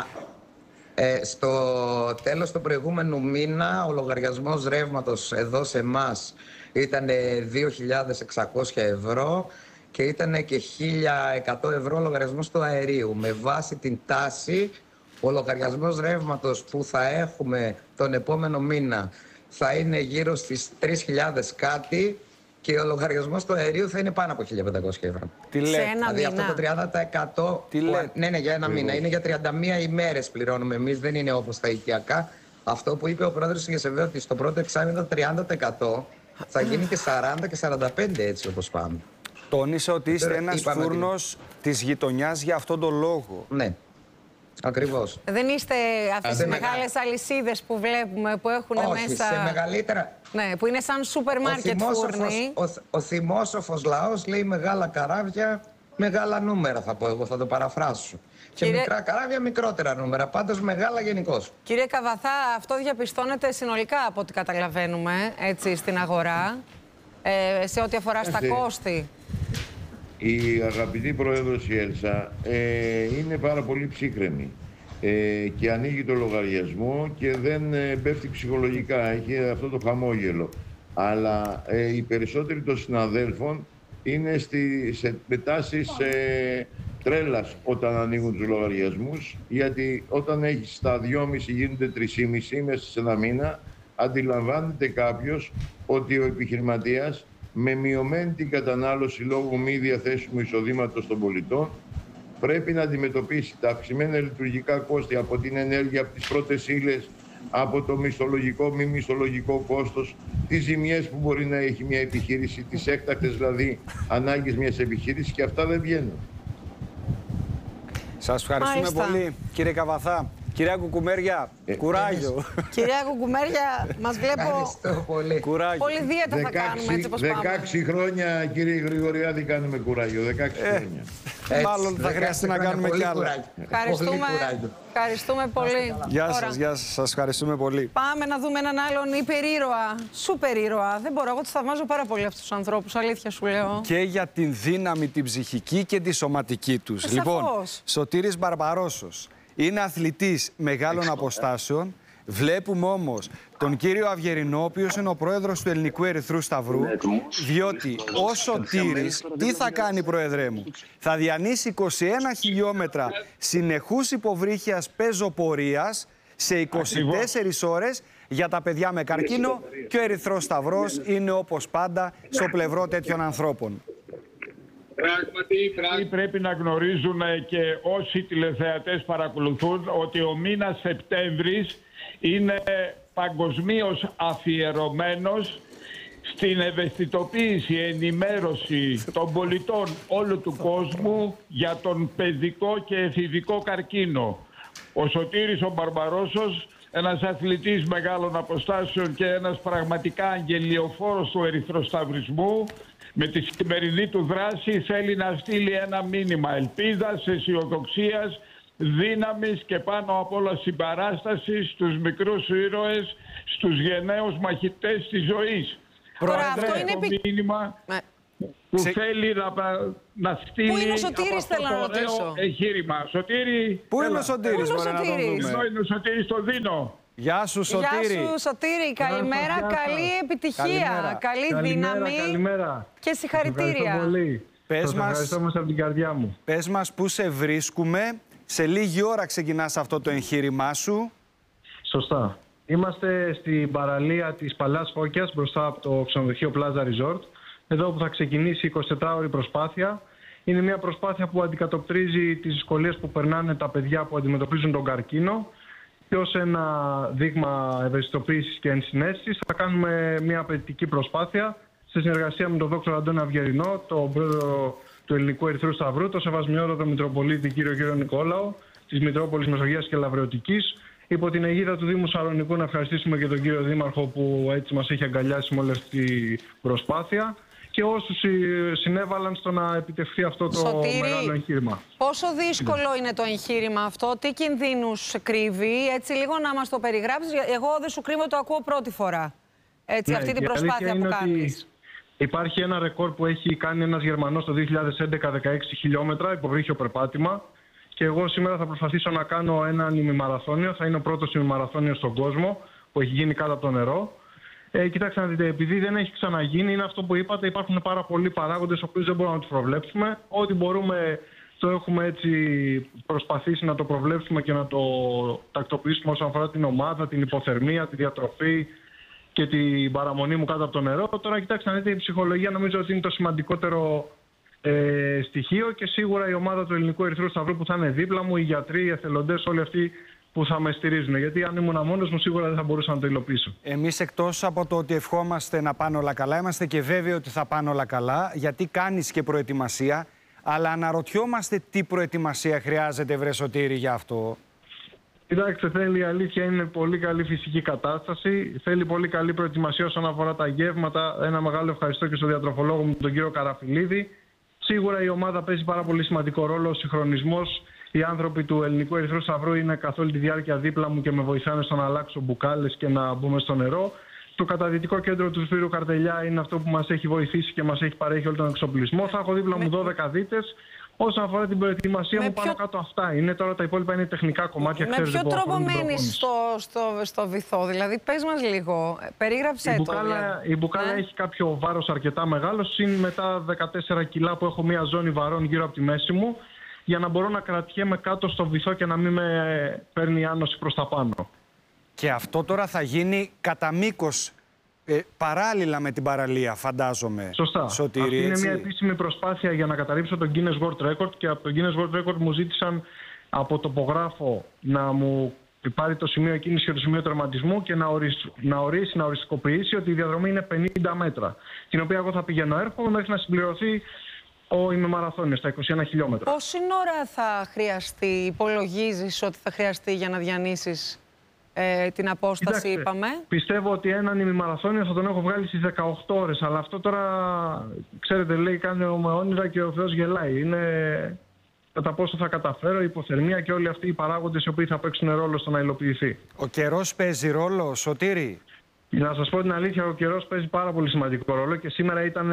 ε, στο τέλος του προηγούμενου μήνα ο λογαριασμός ρεύματος εδώ σε εμάς ήταν δύο χιλιάδες εξακόσια ευρώ και ήταν και χίλια εκατό ευρώ λογαριασμός του αερίου. Με βάση την τάση, ο λογαριασμός ρεύματος που θα έχουμε τον επόμενο μήνα θα είναι γύρω στις τρεις χιλιάδες κάτι και ο λογαριασμός του αερίου θα είναι πάνω από χίλια πεντακόσια ευρώ. Τι λέτε? Σε ένα δηλαδή μήνα. Αυτό το τριάντα τοις εκατό. Τι λέτε? Ναι, ναι, για ένα μήνα. Είναι για τριάντα μία ημέρες πληρώνουμε εμείς, δεν είναι όπως τα οικιακά. Αυτό που είπε ο πρόεδρος της ΓΕΣΕΒΕ, ότι στο πρώτο εξάμηνο τριάντα τοις εκατό θα γίνει και σαράντα και σαράντα πέντε έτσι όπως πάμε. Τόνισε ότι είστε ένας Είπαμε φούρνος ότι... της γειτονιάς για αυτόν τον λόγο. Ναι. Ακριβώς. Δεν είστε αυτές οι μεγάλες αλυσίδες που βλέπουμε που έχουν Όχι, μέσα. Σε μεγαλύτερα. Ναι, που είναι σαν σούπερ μάρκετ φούρνοι. Ο, ο θυμόσοφος λαός λέει μεγάλα καράβια, μεγάλα νούμερα θα πω εγώ, θα το παραφράσω. Κύριε... Και μικρά καράβια, μικρότερα νούμερα, πάντως μεγάλα γενικώς. Κύριε Καβαθά, αυτό διαπιστώνεται συνολικά από ό,τι καταλαβαίνουμε έτσι, στην αγορά, ε, σε ό,τι αφορά στα Έτσι. κόστη. Η αγαπητή πρόεδρος η Έλσα ε, είναι πάρα πολύ ψύχρεμη ε, και ανοίγει το λογαριασμό και δεν ε, πέφτει ψυχολογικά, έχει αυτό το χαμόγελο. Αλλά ε, οι περισσότεροι των συναδέλφων είναι στη, σε μετάσεις ε, τρέλας όταν ανοίγουν τους λογαριασμούς, γιατί όταν έχεις τα δυόμισι γίνονται τρία κόμμα πέντε μέσα σε ένα μήνα, αντιλαμβάνεται κάποιος ότι ο επιχειρηματίας με μειωμένη την κατανάλωση λόγω μη διαθέσιμου εισοδήματος των πολιτών πρέπει να αντιμετωπίσει τα αυξημένα λειτουργικά κόστη από την ενέργεια, από τις πρώτες ύλες, από το μισθολογικό, μη μισθολογικό κόστος, τις ζημιές που μπορεί να έχει μια επιχείρηση, τις έκτακτες δηλαδή ανάγκες μιας επιχείρησης, και αυτά δεν βγαίνουν. Σας ευχαριστούμε Μάλιστα. πολύ, κύριε Καβαθά. Κυρία Κουκουμέρια, ε, κουράγιο. Κυρία Κουκουμέρια, μας βλέπω πολύ. Κουράγιο. Όλη δίαιτα θα κάνουμε έτσι όπως πάμε. δεκαέξι χρόνια, κύριε Γρηγοριάδη, κάνουμε κουράγιο. δεκαέξι ε, χρόνια. Έτσι, μάλλον θα χρειαστεί να κάνουμε κι άλλα. Ευχαριστούμε, ευχαριστούμε πολύ. Γεια σας, γεια σας. Σας ευχαριστούμε πολύ. Πάμε να δούμε έναν άλλον υπερήρωα, σούπερ ήρωα. Δεν μπορώ, εγώ τους θαυμάζω πάρα πολύ αυτούς τους ανθρώπους, αλήθεια σου λέω. Και για την δύναμη την ψυχική και τη σωματική τους. Ε, λοιπόν, σαφώς. Σωτήρης Μπαρμπαρόσος είναι αθλητής μεγάλων Εξ, αποστάσεων. Βλέπουμε όμως τον κύριο Αυγερινό, ο οποίος είναι ο πρόεδρος του Ελληνικού Ερυθρού Σταυρού, διότι ο Σωτήρης, τι θα κάνει, πρόεδρέ μου, θα διανύσει είκοσι ένα χιλιόμετρα συνεχούς υποβρύχιας πεζοπορίας σε είκοσι τέσσερις ώρες για τα παιδιά με καρκίνο, και ο Ερυθρός Σταυρός είναι όπως πάντα στο πλευρό τέτοιων ανθρώπων. Πράγματι, πράγματι πρέπει να γνωρίζουν και όσοι τηλεθεατές παρακολουθούν ότι ο μήνας Σεπτέμβρης είναι παγκοσμίως αφιερωμένος στην ευαισθητοποίηση, ενημέρωση των πολιτών όλου του κόσμου για τον παιδικό και εφηβικό καρκίνο. Ο Σωτήρης ο Μπαρμπαρόσος, ένας αθλητής μεγάλων αποστάσεων και ένας πραγματικά αγγελιοφόρος του ερυθροσταυρισμού, με τη σημερινή του δράση θέλει να στείλει ένα μήνυμα ελπίδας, αισιοδοξίας, δύναμης και πάνω απ' όλα συμπαράστασης στους μικρούς ήρωες, στους γενναίους μαχητές της ζωής. Τώρα αυτό είναι το επί... μήνυμα ναι. που Σε... θέλει να, να στείλει. Πού είναι ο Σωτήρης, θέλω να ρωτήσω. Εγχείρημα. Σωτήρη, πού είναι ο Σωτήρης, μπορεί να τον δούμε. Εδώ είναι ο Σωτήρης στο Δίνο. Γεια σου, Σωτήρη. Γεια σου, Σωτήρη. Καλημέρα, καλή επιτυχία, καλημέρα. καλή καλημέρα, δύναμη καλημέρα. Και συγχαρητήρια. Ευχαριστώ πολύ. Πες Σας μας, ευχαριστώ όμως από την καρδιά μου. Πες μας πού σε βρίσκουμε. Σε λίγη ώρα ξεκινάς αυτό το εγχείρημά σου. Σωστά. Είμαστε στην παραλία της Παλαιάς Φώκιας, μπροστά από το ξενοδοχείο Plaza Resort. Εδώ που θα ξεκινήσει η εικοσιτετράωρη προσπάθεια. Είναι μια προσπάθεια που αντικατοπτρίζει τις δυσκολίες που περνάνε τα παιδιά που αντιμετωπίζουν τον καρκίνο. Και ως ένα δείγμα ευαισθητοποίησης και ενσυναίσθησης θα κάνουμε μια απαιτητική προσπάθεια σε συνεργασία με τον δόκτωρα Αντώνη Αυγερινό, τον πρόεδρο του Ελληνικού Ερυθρού Σταυρού, τον Σεβασμιότατο Μητροπολίτη κύριο Κύριο Νικόλαο, της Μητρόπολης Μεσογείας και Λαβρεωτικής, υπό την αιγίδα του Δήμου Σαλονικού. Να ευχαριστήσουμε και τον κύριο Δήμαρχο που έτσι μας έχει αγκαλιάσει με όλη αυτή την προσπάθεια, και όσους συνέβαλαν στο να επιτευχθεί αυτό το Σωτήρη, μεγάλο εγχείρημα. Πόσο δύσκολο είναι το εγχείρημα αυτό, τι κινδύνους κρύβει, έτσι λίγο να μας το περιγράψεις. Εγώ δεν σου κρύβω, το ακούω πρώτη φορά, έτσι, ναι, αυτή την προσπάθεια που κάνεις. Υπάρχει ένα ρεκόρ που έχει κάνει ένας Γερμανός το δύο χιλιάδες έντεκα, δεκαέξι χιλιόμετρα υποβρύχιο περπάτημα, και εγώ σήμερα θα προσπαθήσω να κάνω έναν ημιμαραθώνιο. Θα είναι ο πρώτος ημιμαραθώνιος στον κόσμο που έχει γίνει κάτω από το νερό. Ε, κοιτάξτε να δείτε, επειδή δεν έχει ξαναγίνει, είναι αυτό που είπατε, υπάρχουν πάρα πολλοί παράγοντες, οποίους δεν μπορούμε να τους προβλέψουμε. Ό,τι μπορούμε το έχουμε έτσι προσπαθήσει να το προβλέψουμε και να το τακτοποιήσουμε όσον αφορά την ομάδα, την υποθερμία, τη διατροφή και την παραμονή μου κάτω από το νερό. Τώρα κοιτάξτε να δείτε, η ψυχολογία νομίζω ότι είναι το σημαντικότερο ε, στοιχείο, και σίγουρα η ομάδα του Ελληνικού Ερυθρού Σταυρού που θα είναι δίπλα μου, οι γιατροί, οι εθελοντές, όλοι αυτοί που θα με στηρίζουν. Γιατί αν ήμουν μόνος μου, σίγουρα δεν θα μπορούσα να το υλοποιήσω. Εμείς, εκτός από το ότι ευχόμαστε να πάνε όλα καλά, είμαστε και βέβαιοι ότι θα πάνε όλα καλά, γιατί κάνεις και προετοιμασία. Αλλά αναρωτιόμαστε τι προετοιμασία χρειάζεται, βρε Σωτήρη, για αυτό. Κοιτάξτε, θέλει, η αλήθεια είναι πολύ καλή φυσική κατάσταση. Θέλει πολύ καλή προετοιμασία όσον αφορά τα γεύματα. Ένα μεγάλο ευχαριστώ και στον διατροφολόγο μου, τον κύριο Καραφιλίδη. Σίγουρα η ομάδα παίζει πάρα πολύ σημαντικό ρόλο. Ο συγχρονισμός. Οι άνθρωποι του Ελληνικού Ερυθρού Σταυρού είναι καθ' όλη τη διάρκεια δίπλα μου και με βοηθάνε στο να αλλάξω μπουκάλες και να μπούμε στο νερό. Το καταδυτικό κέντρο του Σπύρου Καρτελιά είναι αυτό που μας έχει βοηθήσει και μας έχει παρέχει όλο τον εξοπλισμό. Θα έχω δίπλα μου δώδεκα δίτες. Όσον αφορά την προετοιμασία με μου, ποιο... πάνω κάτω αυτά είναι. Τώρα τα υπόλοιπα είναι τεχνικά κομμάτια. Με ποιο τρόπο μένεις στο, στο, στο βυθό, δηλαδή, πες μας λίγο, περίγραψέ η το. Μπουκάλα, δηλαδή. Η μπουκάλα ε? έχει κάποιο βάρος αρκετά μεγάλο, συν μετά δεκατέσσερα κιλά που έχω μια ζώνη βαρών γύρω από τη μέση μου. για να μπορώ να κρατιέμαι κάτω στο βυθό και να μην με παίρνει η άνοση προς τα πάνω. Και αυτό τώρα θα γίνει κατά μήκος, ε, παράλληλα με την παραλία, φαντάζομαι. Σωστά. Σωτήρη, αυτή είναι έτσι. μια επίσημη προσπάθεια για να καταρρύψω τον Guinness World Record, και από τον Guinness World Record μου ζήτησαν από τοπογράφο να μου πάρει το σημείο εκκίνηση και το σημείο τερματισμού και να ορίσει, να, ορίσει, να οριστικοποιήσει ότι η διαδρομή είναι πενήντα μέτρα, την οποία εγώ θα πηγαίνω έρχομαι μέχρι να συμπληρωθεί ο ημιμαραθώνιος, τα είκοσι ένα χιλιόμετρα. Πόση ώρα θα χρειαστεί, υπολογίζεις ότι θα χρειαστεί για να διανύσεις ε, την απόσταση? Κοιτάξτε, είπαμε. Πιστεύω ότι έναν ημιμαραθώνιο θα τον έχω βγάλει στις δεκαοκτώ ώρες, αλλά αυτό τώρα, ξέρετε, λέει κάνει με όνειρα και ο Θεός γελάει. Είναι κατά πόσο θα καταφέρω, η υποθερμία και όλοι αυτοί οι παράγοντες οι οποίοι θα παίξουν ρόλο στο να υλοποιηθεί. Ο καιρός παίζει ρόλο, Σωτήρη? Να σας πω την αλήθεια, ο καιρός παίζει πάρα πολύ σημαντικό ρόλο και σήμερα ήταν,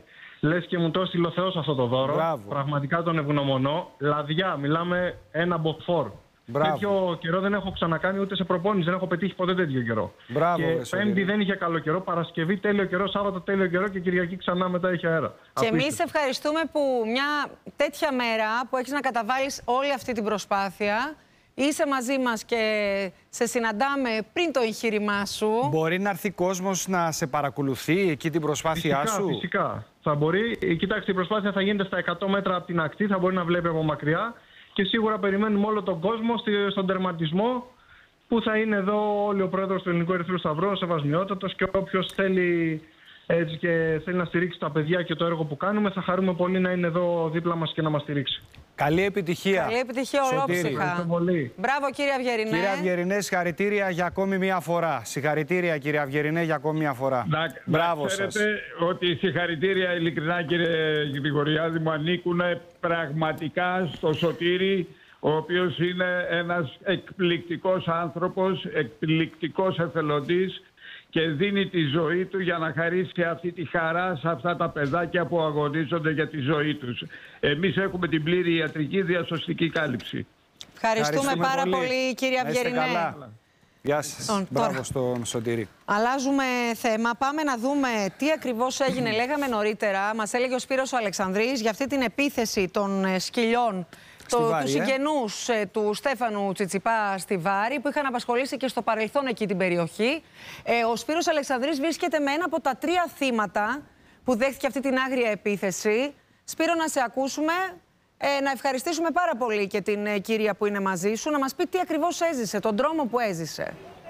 λες και μου το έστειλε ο Θεός αυτό το δώρο. Μπράβο. Πραγματικά τον ευγνωμονώ. Λαδιά, μιλάμε ένα μποφόρ. Τέτοιο καιρό δεν έχω ξανακάνει ούτε σε προπόνηση, δεν έχω πετύχει ποτέ τέτοιο καιρό. Μπράβο, και Πέμπτη Πέμπτη δεν είχε καλό καιρό, Παρασκευή τέλειο καιρό, Σάββατο τέλειο καιρό και Κυριακή ξανά μετά είχε αέρα. Και εμείς ευχαριστούμε που μια τέτοια μέρα που έχεις να καταβάλεις όλη αυτή την προσπάθεια, είσαι μαζί μας και σε συναντάμε πριν το εγχείρημά σου. Μπορεί να έρθει κόσμος να σε παρακολουθεί εκεί την προσπάθειά φυσικά, σου? Φυσικά. Θα μπορεί. Κοιτάξτε, η προσπάθεια θα γίνεται στα εκατό μέτρα από την ακτή, θα μπορεί να βλέπει από μακριά. Και σίγουρα περιμένουμε όλο τον κόσμο στον τερματισμό, που θα είναι εδώ όλοι ο πρόεδρος του Ελληνικού Ερυθρού Σταυρού, ο Σεβασμιότατος, και όποιος θέλει, έτσι, και θέλει να στηρίξει τα παιδιά και το έργο που κάνουμε, θα χαρούμε πολύ να είναι εδώ δίπλα μας και να μας στηρίξει. Καλή επιτυχία. Καλή επιτυχία ολόψυχα. Μπράβο κύριε Αυγερινέ. Κύριε Αυγερινέ, συγχαρητήρια για ακόμη μία φορά. Συγχαρητήρια κύριε Αυγερινέ για ακόμη μία φορά. Να, Μπράβο να σας. ξέρετε ότι οι συγχαρητήρια ειλικρινά κύριε Γρηγοριάδη μου ανήκουν πραγματικά στο Σωτήρη, ο οποίος είναι ένας εκπληκτικός άνθρωπος, εκπληκτικός εθελοντής και δίνει τη ζωή του για να χαρίσει αυτή τη χαρά σε αυτά τα παιδάκια που αγωνίζονται για τη ζωή τους. Εμείς έχουμε την πλήρη ιατρική διασωστική κάλυψη. Ευχαριστούμε, Ευχαριστούμε πάρα πολύ, πολύ κύριε Αυγερινέ. Γεια σας. Τον, Μπράβο τώρα. Στον Σωτήρη. Αλλάζουμε θέμα. Πάμε να δούμε τι ακριβώς έγινε. Λέγαμε νωρίτερα, μας έλεγε ο Σπύρος ο Αλεξανδρής για αυτή την επίθεση των σκυλιών Το, Βάρη, του συγγενούς ε? του Στέφανου Τσιτσιπά στη Βάρη, που είχαν απασχολήσει και στο παρελθόν εκεί την περιοχή. Ε, ο Σπύρος Αλεξανδρής βρίσκεται με ένα από τα τρία θύματα που δέχτηκε αυτή την άγρια επίθεση. Σπύρο, να σε ακούσουμε. Ε, να ευχαριστήσουμε πάρα πολύ και την ε, κυρία που είναι μαζί σου, να μας πει τι ακριβώς έζησε, τον δρόμο που έζησε.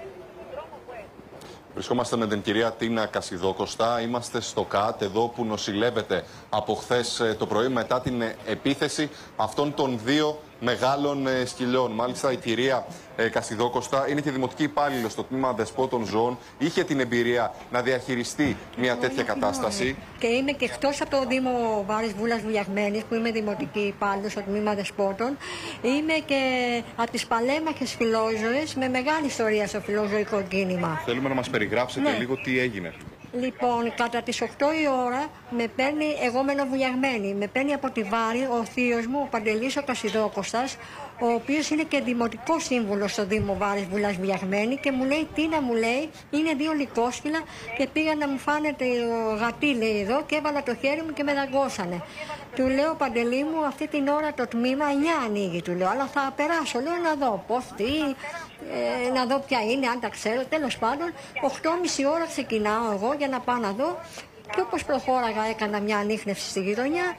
Βρισκόμαστε με την κυρία Τίνα Κασιδόκοστα. Είμαστε στο ΚΑΤ, εδώ που νοσηλεύεται από χθες το πρωί μετά την επίθεση αυτών των δύο μεγάλων σκυλιών. Μάλιστα, η κυρία Κασιδόκοστα είναι και δημοτική υπάλληλος στο τμήμα Δεσπότων Ζώων. Είχε την εμπειρία να διαχειριστεί μια τέτοια κατάσταση. Και είμαι και εκτός από το Δήμο Βάρης Βούλας Βουλιαγμένης, που είμαι δημοτική υπάλληλος στο τμήμα Δεσπότων. Είμαι και από τις παλέμαχες φιλόζωες με μεγάλη ιστορία στο φιλοζωικό κίνημα. Θέλουμε να μας περιγράψετε ναι. λίγο τι έγινε. Λοιπόν, κατά τις οκτώ η ώρα με παίρνει, εγώ μένω Βουλιαγμένη, με παίρνει από τη Βάρη ο θείος μου, ο Παντελής ο Κασιδόκοστας, ο οποίος είναι και δημοτικός σύμβουλος στο Δήμο Βάρης Βουλάς Βουλιαγμένη, και μου λέει, τι να μου λέει, είναι δύο λυκόσκυλα και πήγαν να μου φάνε το γατί, λέει, εδώ, και έβαλα το χέρι μου και με δαγκώσανε. Του λέω, Παντελή μου, αυτή την ώρα το τμήμα εννιά ανοίγει, του λέω, αλλά θα περάσω, λέω, να δω πώς, τι, ε, να δω ποια είναι, αν τα ξέρω. Τέλος πάντων, οκτώ και μισή ώρα ξεκινάω εγώ για να πάω να δω, και όπως προχώραγα έκανα μια ανίχνευση στη γειτονιά.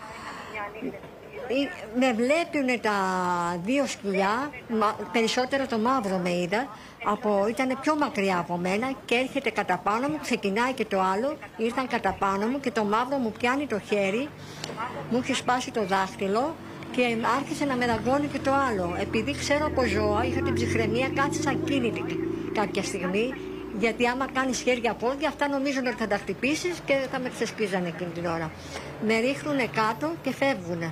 Με βλέπουν τα δύο σκυλιά, περισσότερο το μαύρο με είδα, από, ήταν πιο μακριά από μένα και έρχεται κατά πάνω μου, ξεκινάει και το άλλο, ήρθαν κατά πάνω μου και το μαύρο μου πιάνει το χέρι, μου έχει σπάσει το δάχτυλο και άρχισε να με δαγκώνει και το άλλο. Επειδή ξέρω από ζώα, είχα την ψυχραιμία, κάθισα ακίνητη κάποια στιγμή, γιατί άμα κάνεις χέρια πόδια, αυτά νομίζουν ότι θα τα χτυπήσεις και θα με ξεσκίζανε εκείνη την ώρα. Με ρίχνουνε κάτω και φεύγουνε.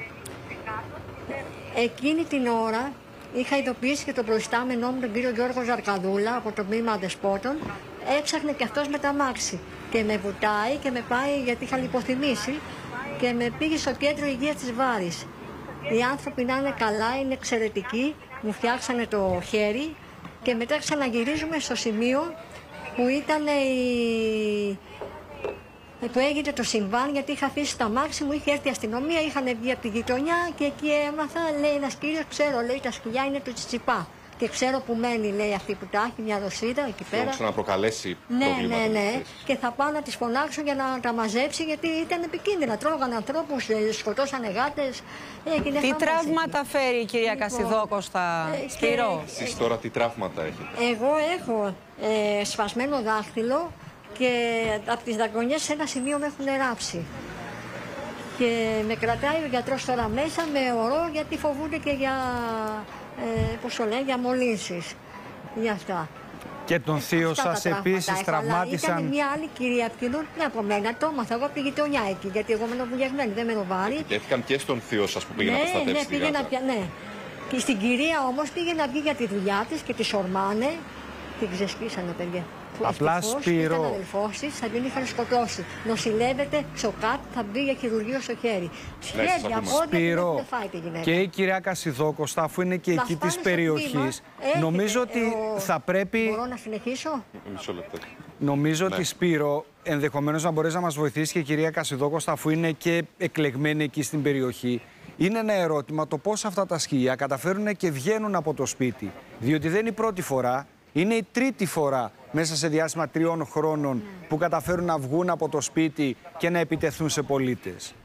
Εκείνη την ώρα είχα ειδοποιήσει και τον προϊστάμενό μου, τον κύριο Γιώργο Ζαρκαδούλα, από το τμήμα Δεσπότων. Έξαχνε και αυτός με τα μάξι και με βουτάει και με πάει, γιατί είχα λιποθυμήσει, και με πήγε στο κέντρο υγείας της Βάρης. Οι άνθρωποι να είναι καλά, είναι εξαιρετικοί, μου φτιάξανε το χέρι και μετά ξαναγυρίζουμε στο σημείο που ήταν η... που έγινε το συμβάν, γιατί είχα αφήσει τα αμάξι μου, είχε έρθει η αστυνομία, είχαν βγει από τη γειτονιά και εκεί έμαθα, λέει ένας κύριος, ξέρω, λέει τα σκυλιά είναι του Τσιτσιπά. Και ξέρω που μένει, λέει, αυτή που τα έχει, μια δοσίδα εκεί πέρα. Θέλω να προκαλέσει ναι, προβλήματα. Ναι, ναι, ναι. Και θα πάω να τις φωνάξω για να τα μαζέψει, γιατί ήταν επικίνδυνα. Τρώγανε ανθρώπους, σκοτώσανε γάτες. Έγινε τι χαμός, τραύματα εκεί. φέρει η κυρία Λοιπόν, Κασιδόκοστα, ε, Σπύρο? Εσείς τώρα τι τραύματα έχετε? Εγώ έχω ε, σπασμένο δάχτυλο και από τις δαγκονιές σε ένα σημείο με έχουν ράψει. Και με κρατάει ο γιατρός τώρα μέσα με ορό, γιατί φοβούνται και για, ε, πώς το λένε, για μολύνσεις. Για αυτά. Και τον θείο σας επίσης τραυμάτισαν. Ήταν μια άλλη κυρία πιο από μένα, το έμαθα εγώ από τη γειτονιά εκεί, γιατί εγώ μένω βουλιαγμένη, δεν μένω βάρη. Επιτέθηκαν και στον θείο σας που πήγε ναι, να προστατεύσει ναι, τη πήγε γάτα. να πια, ναι. Και στην κυρία όμως πήγε να βγει για τη δουλειά της και τη ορμάνε. Την ξεσκίσανε, παιδιά. Απλά Σπύρο. Ήταν αδελφός της, θα την είχαν σκοτώσει. Νοσηλεύεται στο κάτω, θα μπει για χειρουργείο στο χέρι. Σχέδια, Σπύρο, δεν φάει τη γυναίκα. και η κυρία Κασιδόκοστα, αφού είναι και εκεί της περιοχής, νομίζω ότι ο... θα πρέπει... Μπορώ να συνεχίσω? Μισό λεπτό. Νομίζω ναι. ότι, Σπύρο, ενδεχομένως να μπορέσει να μας βοηθήσει και η κυρία Κασιδόκοστα, αφού είναι και εκλεγμένη εκεί στην περιοχή. Είναι ένα ερώτημα το πώς αυτά τα σκυλιά καταφέρουν και βγαίνουν από το σπίτι. Διότι δεν είναι η πρώτη φορά, είναι η τρίτη φορά μέσα σε διάστημα τριών χρόνων που καταφέρουν να βγουν από το σπίτι και να επιτεθούν σε πολίτες.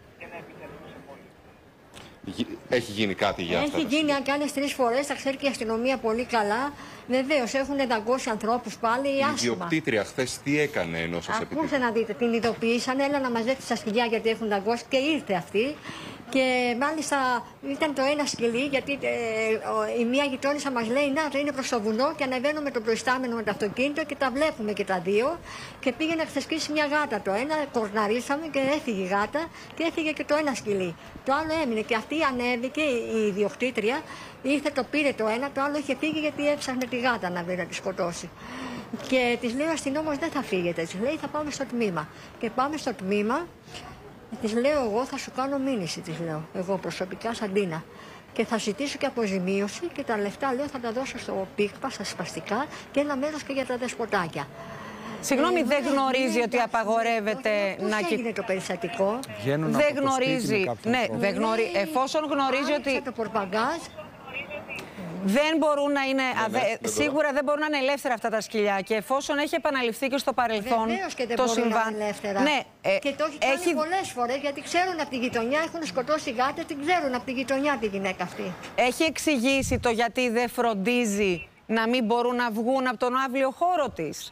Έχει γίνει κάτι για αυτά? Έχει γίνει, αν κάνει τρεις φορές, τα ξέρει και η αστυνομία πολύ καλά. Βεβαίως, έχουν δαγκώσει ανθρώπους πάλι άσχημα. Η ιδιοκτήτρια χθες τι έκανε ενώ σας επιτύχει? Ακούστε να δείτε, την ειδοποίησαν, έλα να μαζέψει τα σκυλιά γιατί έχουν δαγκώσει και ήρθε αυτή. Και μάλιστα ήταν το ένα σκυλί, γιατί ε, ο, η μία γειτόνισσα μας λέει να, το είναι προς το βουνό και ανεβαίνουμε το προϊστάμενο με το αυτοκίνητο και τα βλέπουμε και τα δύο. Και πήγε να ξεσκίσει μια γάτα το ένα, κορναρίσαμε και έφυγε η γάτα και έφυγε και το ένα σκυλί. Το άλλο έμεινε και αυτή ανέβηκε, η ιδιοκτήτρια, ήρθε, το πήρε το ένα, το άλλο είχε φύγει γιατί έψαχνε τη γάτα να βρει να τη σκοτώσει. Και της λέει ο αστυνόμος δεν θα φύγετε, της λέει θα πάμε στο τμήμα. Και πάμε στο τμήμα. Της λέω εγώ θα σου κάνω μήνυση, της λέω, εγώ προσωπικά σαν Τίνα. Και θα ζητήσω και αποζημίωση και τα λεφτά λέω θα τα δώσω στο ΠΙΚΠΑ, στα σπαστικά και ένα μέρος και για τα δεσποτάκια. Συγγνώμη, ε, δεν ναι, γνωρίζει ναι, ότι ναι, απαγορεύεται πώς να... Πώς έγινε το περιστατικό? Βγαίνουν δεν από γνωρίζει, το σπίτι ναι, δεν γνωρίζει, εφόσον γνωρίζει ότι... το πορπαγκάζ. Δεν μπορούν να είναι, ναι, αδε... ναι, σίγουρα δεν μπορούν να είναι ελεύθερα αυτά τα σκυλιά και εφόσον έχει επαναληφθεί και στο παρελθόν Βεβαίως και δεν το μπορούν συμβάν. να είναι ελεύθερα. Ναι, ε, και το έχει κάνει έχει... πολλές φορές γιατί ξέρουν από τη γειτονιά, έχουν σκοτώσει γάτες, την ξέρουν από τη γειτονιά τη γυναίκα αυτή. Έχει εξηγήσει το γιατί δεν φροντίζει να μην μπορούν να βγουν από τον άβλιο χώρο της?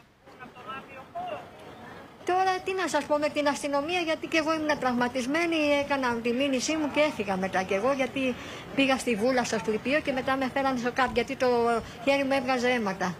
Τώρα τι να σας πω με την αστυνομία, γιατί και εγώ ήμουν τραυματισμένη, έκανα τη μήνυσή μου και έφυγα μετά κι εγώ, γιατί πήγα στη Βούλα στο Σκληπείο και μετά με φέρανε στο ΚΑΠ, γιατί το χέρι μου έβγαζε αίματα.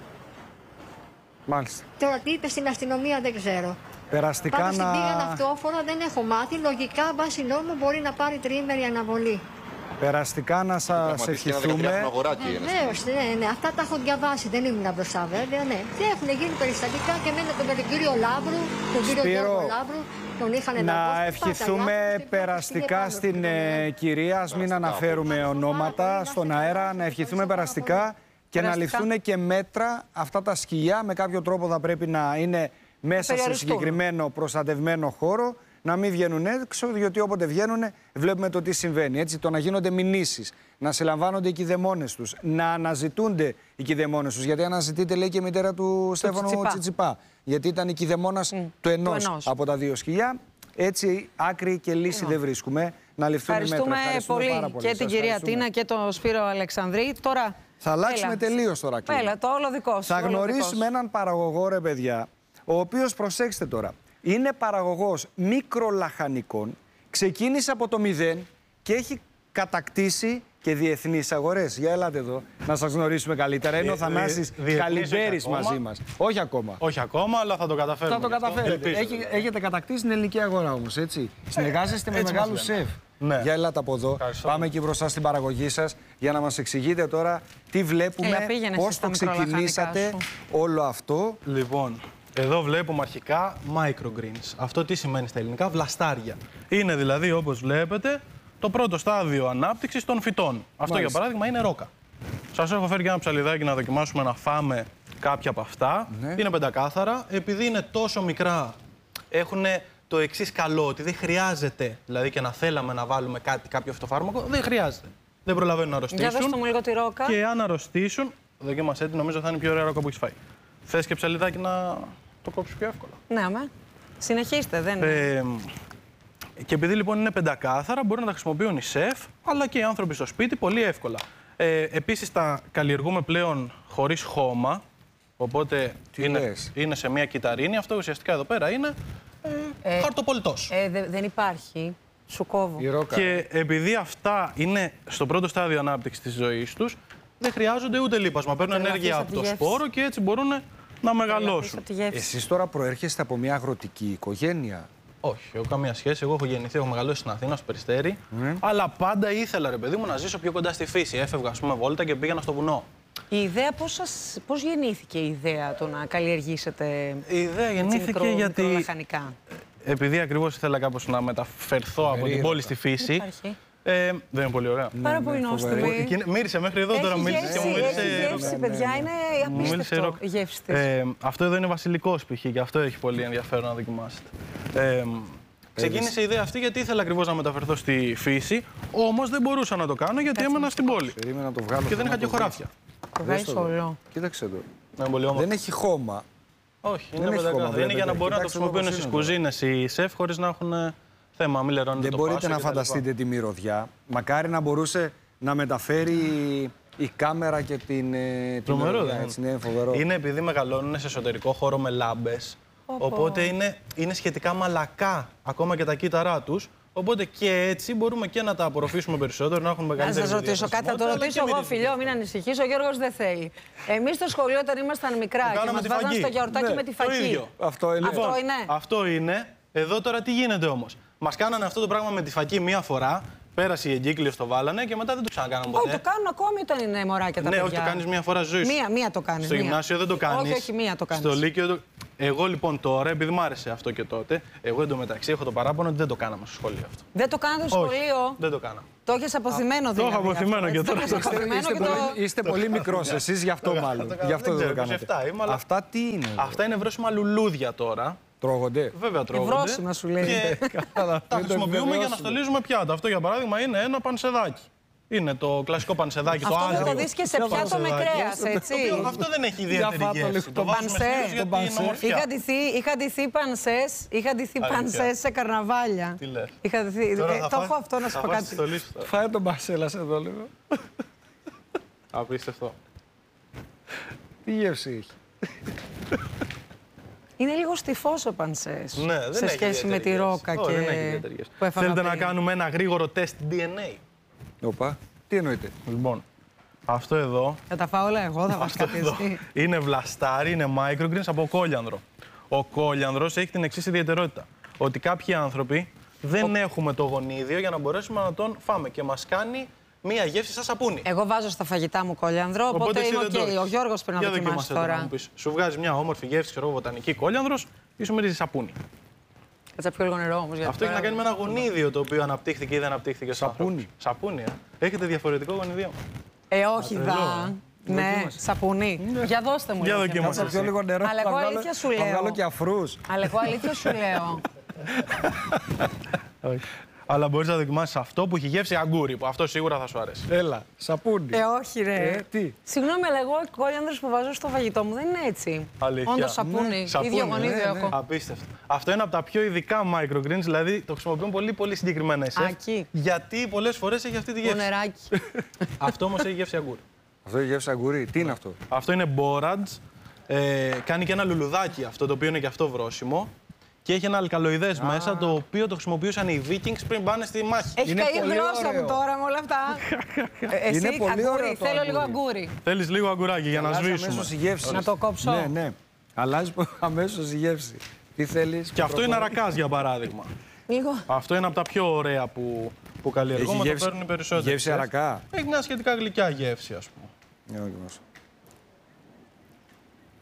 Μάλιστα. Τώρα τι είπε στην αστυνομία δεν ξέρω. Περαστικά Πάντως να... την πήγαν αυτόφορα, δεν έχω μάθει, λογικά βάσει νόμου μπορεί να πάρει τριήμερη αναβολή. Περαστικά να σας ευχηθούμε. Βεβαίως, ναι, ναι, αυτά τα έχω διαβάσει, δεν ήμουν μπροστά βέβαια, ναι. Και έχουν γίνει περιστατικά και εμένα τον, τον κύριο Λάμπρου, τον κύριο Γιώργο Λάμπρου, τον είχαν να ευχηθούμε περαστικά στην ε, κυρία, ας μην αναφέρουμε ονόματα στον αέρα, να ευχηθούμε περαστικά και να ληφθούν και μέτρα αυτά τα σκυλιά, με κάποιο τρόπο θα πρέπει να είναι μέσα σε συγκεκριμένο προστατευμένο χώρο, να μην βγαίνουν έξω, διότι όποτε βγαίνουν βλέπουμε το τι συμβαίνει. Έτσι, το να γίνονται μηνύσεις, να συλλαμβάνονται οι κηδεμόνες τους, να αναζητούνται οι κηδεμόνες τους. Γιατί αναζητείται, λέει και η μητέρα του Στέφανου Τσιτσιπά. Τσιτσιπά. Γιατί ήταν η κηδεμόνας mm. του ενός, ενός από τα δύο σκυλιά. Έτσι, άκρη και λύση mm. δεν βρίσκουμε. Να ληφθούν οι μέτρα. Ευχαριστούμε πολύ, πολύ και την κυρία Τίνα και τον Σπύρο Αλεξανδρή. Τώρα, θα αλλάξουμε τελείως τώρα. Έλα, το όλο δικό σου. Θα γνωρίσουμε έναν παραγωγό, ρε παιδιά, ο οποίος, προσέξτε τώρα, είναι παραγωγός μικρολαχανικών, ξεκίνησε από το μηδέν και έχει κατακτήσει και διεθνείς αγορές. Για ελάτε εδώ, να σας γνωρίσουμε καλύτερα. Είναι ο Θανάσης Καλυμπέρης μαζί μας. Όχι ακόμα. Όχι ακόμα, αλλά θα το καταφέρουμε. Θα το καταφέρετε. Έχει, έχετε κατακτήσει την ελληνική αγορά όμως, έτσι. Συνεργάζεστε με μεγάλους σεφ. Ναι. Για ελάτε από εδώ. Ευχαριστώ. Πάμε εκεί μπροστά στην παραγωγή σας για να μας εξηγείτε τώρα τι βλέπουμε, πώς το ξεκινήσατε όλο αυτό. Λοιπόν, εδώ βλέπουμε αρχικά microgreens. Αυτό τι σημαίνει στα ελληνικά? Βλαστάρια. Είναι δηλαδή, όπως βλέπετε, το πρώτο στάδιο ανάπτυξης των φυτών. Αυτό, μάλιστα, για παράδειγμα είναι ρόκα. Σας έχω φέρει και ένα ψαλιδάκι να δοκιμάσουμε να φάμε κάποια από αυτά. Ναι. Είναι πεντακάθαρα. Επειδή είναι τόσο μικρά, έχουν το εξής καλό, ότι δεν χρειάζεται, δηλαδή και να θέλαμε να βάλουμε κάτι, κάποιο φυτοφάρμακο, δεν χρειάζεται. Δεν προλαβαίνουν να αρρωστήσουν. Για δώστε μου λίγο τη ρόκα. Και αν αρρωστήσουν, δοκίμασέ τη, νομίζω θα είναι η πιο ωραία ρόκα που έχεις φάει. Θες και ψαλιδάκι να το κόψεις πιο εύκολα. Ναι, αμέ. Συνεχίστε, δεν είναι. Ε, και επειδή λοιπόν είναι πεντακάθαρα, μπορεί να τα χρησιμοποιούν οι σεφ, αλλά και οι άνθρωποι στο σπίτι πολύ εύκολα. Ε, επίσης τα καλλιεργούμε πλέον χωρίς χώμα, οπότε είναι, είναι σε μια κυταρίνη. Αυτό ουσιαστικά εδώ πέρα είναι ε, ε, χαρτοπολιτός. Ε, δε, δεν υπάρχει. Σου κόβω. Και επειδή αυτά είναι στο πρώτο στάδιο ανάπτυξης της ζωής τους, δεν χρειάζονται ούτε λίπασμα. Παίρνουν ενέργεια από το σπόρο και έτσι μπορούν να μεγαλώσουν. Εσείς τώρα προέρχεστε από μια αγροτική οικογένεια? Όχι, έχω καμία σχέση. Εγώ έχω γεννηθεί, έχω μεγαλώσει στην Αθήνα, στο Περιστέρι. Mm. Αλλά πάντα ήθελα, ρε παιδί μου, να ζήσω πιο κοντά στη φύση. Έφευγα, ας πούμε, βόλτα και πήγαινα στο βουνό. Η ιδέα, πώς, σας, πώς γεννήθηκε η ιδέα το να καλλιεργήσετε η ιδέα γεννήθηκε μικρό, γιατί. Μικρολαχανικά. Επειδή ακριβώς ήθελα κάπως να μεταφερθώ από την πόλη στη φύση. Ε, δεν είναι πολύ ωραία. Πάρα πολύ νόστιμη. Μύρισε μέχρι εδώ, έχει τώρα μύρισε γεύση, και μου μύρισε. Έχει γεύση, παιδιά, είναι απίστευτο η γεύση της. Ε, αυτό εδώ είναι βασιλικός π.χ. και αυτό έχει πολύ ενδιαφέρον να δοκιμάσετε. Ε, ξεκίνησε η ιδέα αυτή γιατί ήθελα ακριβώς να μεταφερθώ στη φύση, όμως δεν μπορούσα να το κάνω γιατί έμενα στην πόλη. Να το βγάλω, και δεν είχα και χωράφια. Το βγάζεις όλο. Κοίταξε εδώ. Ναι, δεν έχει χώμα. Όχι, είναι πεντακάθαρο. Είναι για να μπορούν να το χρησιμοποιούν στις κουζίνες οι σεφ χωρίς να έχουν θέμα, μην λερώνετε δεν το μπορείτε να φανταστείτε τη μυρωδιά. Μακάρι να μπορούσε να μεταφέρει η κάμερα και την, την μυρωδιά. Έτσι, είναι φοβερό. Είναι επειδή μεγαλώνουν σε εσωτερικό χώρο με λάμπες, οπότε είναι, είναι σχετικά μαλακά ακόμα και τα κύτταρά τους. Οπότε και έτσι μπορούμε και να τα απορροφήσουμε περισσότερο, να έχουν μεγαλύτερη. Να σας ρωτήσω κάτι, θα το ρωτήσω εγώ, φιλιό, μην ανησυχείς. Ο Γιώργος δεν θέλει. Εμείς στο σχολείο όταν ήμασταν μικρά και μας βάζαν στο γιαουρτάκι με τη φακή. Αυτό είναι. Αυτό είναι. Εδώ τώρα τι γίνεται όμως. Μας κάνανε αυτό το πράγμα με τη φακή μία φορά, πέρασε η εγκύκλειος, το βάλανε και μετά δεν το ξανακάναν ποτέ. Όχι, το κάνουν ακόμη όταν είναι μωράκια τα ναι, παιδιά. όχι, το κάνεις μία φορά στη ζωή σου. Μία, μία το κάνεις. Στο μία. γυμνάσιο δεν το κάνεις. Όχι, όχι, μία το κάνεις. Στο λύκειο το... Εγώ λοιπόν τώρα, επειδή μ' άρεσε αυτό και τότε, εγώ εντωμεταξύ έχω το παράπονο ότι δεν το κάναμε στο σχολείο αυτό. Δεν το κάνατε στο σχολείο. Όχι, δεν το κάνα. Το έχεις αποθυμένο δηλαδή. Το έχω αποθυμένο και τώρα. Είστε πολύ μικρός εσείς, γι' αυτό μάλλον. Γι' αυτό δεν το κάνατε. Αυτά τι είναι? Αυτά είναι βρώσιμα λουλούδια τώρα. Τρώγονται. Βέβαια τρώγονται. Βρώσιμα σου λέει. Και τα χρησιμοποιούμε για να στολίζουμε πιάτα. Αυτό για παράδειγμα είναι ένα πανσεδάκι. Είναι το κλασικό πανσεδάκι. Αυτό το θα το δεις και σε πιάτο με κρέας, έτσι. Αυτό δεν έχει ιδιαίτερη γεύση. Το πανσέ. Είχα ντυθεί, είχα ντυθεί πανσές, είχα ντυθεί πανσές σε καρναβάλια. Τι λες. Είχα ντυθεί. Το έχω αυτό να σου πω κάτι. Φάε τον Μπαρσέλας εδώ λίγο. Απίστευτο. Τι γεύση έχει? Είναι λίγο στιφός ο πανσές. Ναι, δεν σε έχει σχέση με τη ρόκα oh, και. Δεν έχει που θέλετε να κάνουμε ένα γρήγορο τεστ ντι εν έι. Οπα, τι εννοείται? Λοιπόν, αυτό εδώ. Θα τα φάω όλα εγώ, θα βάζω κάτι εσύ. Είναι βλαστάρι, είναι microgreens από κόλιανδρο. Ο κόλιανδρος έχει την εξής ιδιαιτερότητα. Ότι κάποιοι άνθρωποι δεν ο... έχουμε το γονίδιο για να μπορέσουμε να τον φάμε και μας κάνει μία γεύση σαν σαπούνι. Εγώ βάζω στα φαγητά μου κόλιανδρο, οπότε, οπότε είμαι οκ. Okay. Ο Γιώργος πρέπει να δοκιμάσει τώρα. Σου βγάζει μια όμορφη γεύση, ξέρω, βοτανική κόλιανδρος ή σου μυρίζει σαπούνι. Κάτσα πιο λίγο νερό όμως. Αυτό έχει να κάνει με ένα γονίδιο το οποίο αναπτύχθηκε ή δεν αναπτύχθηκε. Σαπούνι. Σαπούνι, ε. Έχετε διαφορετικό γονίδιο? Ε, όχι δα. Ναι, σαπούνι. Για δώστε μου. Για δοκιμάστε. Πιο λίγο νερό. Αλλά εγώ αλήθεια σου λέω. Θα βγάλω και αφρούς. Αλλά εγώ αλήθεια σου λέω. Αλλά μπορείς να δοκιμάσεις αυτό που έχει γεύση αγκούρι, που αυτό σίγουρα θα σου αρέσει. Έλα, σαπούνι. Ε, όχι ρε. Ε, τι. Συγγνώμη, αλλά εγώ ο κόλιανδρος που βάζω στο φαγητό μου δεν είναι έτσι. Αλήθεια. Όντως σαπούνι. Ναι. Σαπούνι. Ίδιο γονίδιο ναι, έχω. Ναι. Απίστευτο. Αυτό είναι από τα πιο ειδικά microgreens, δηλαδή το χρησιμοποιούν πολύ, πολύ συγκεκριμένα εσέφ. Ακεί. Γιατί πολλές φορές έχει αυτή τη γεύση. Νεράκι. Αυτό όμως έχει γεύση αγκούρι. Αυτό έχει γεύση αγκούρι. Τι είναι αυτό? Αυτό είναι μπόραντς. Ε, κάνει και ένα λουλουδάκι αυτό, το οποίο είναι και αυτό βρόσιμο. Και έχει ένα αλκαλοειδές μέσα, το οποίο το χρησιμοποιούσαν οι Vikings πριν πάνε στη μάχη. Έχει καεί η γλώσσα μου τώρα με όλα αυτά. Εσύ, είναι πολύ αγκούρι, ωραίο το θέλω αγκούρι. λίγο αγκούρι. Θέλεις λίγο αγκουράκι για να σβήσουμε. Η γεύση. Να το κόψω. Ναι, ναι. Αλλάζει αμέσως η γεύση. Τι θέλεις? Και αυτό είναι αρακάς για παράδειγμα. Λίγο. Αυτό είναι από τα πιο ωραία που, που καλλιεργούμε, το παίρνουν οι περισσότεροι. Γεύση αρακά. Έχει μια σχετικά γλυκιά γεύση, ας πούμε. Για να δοκιμάσω.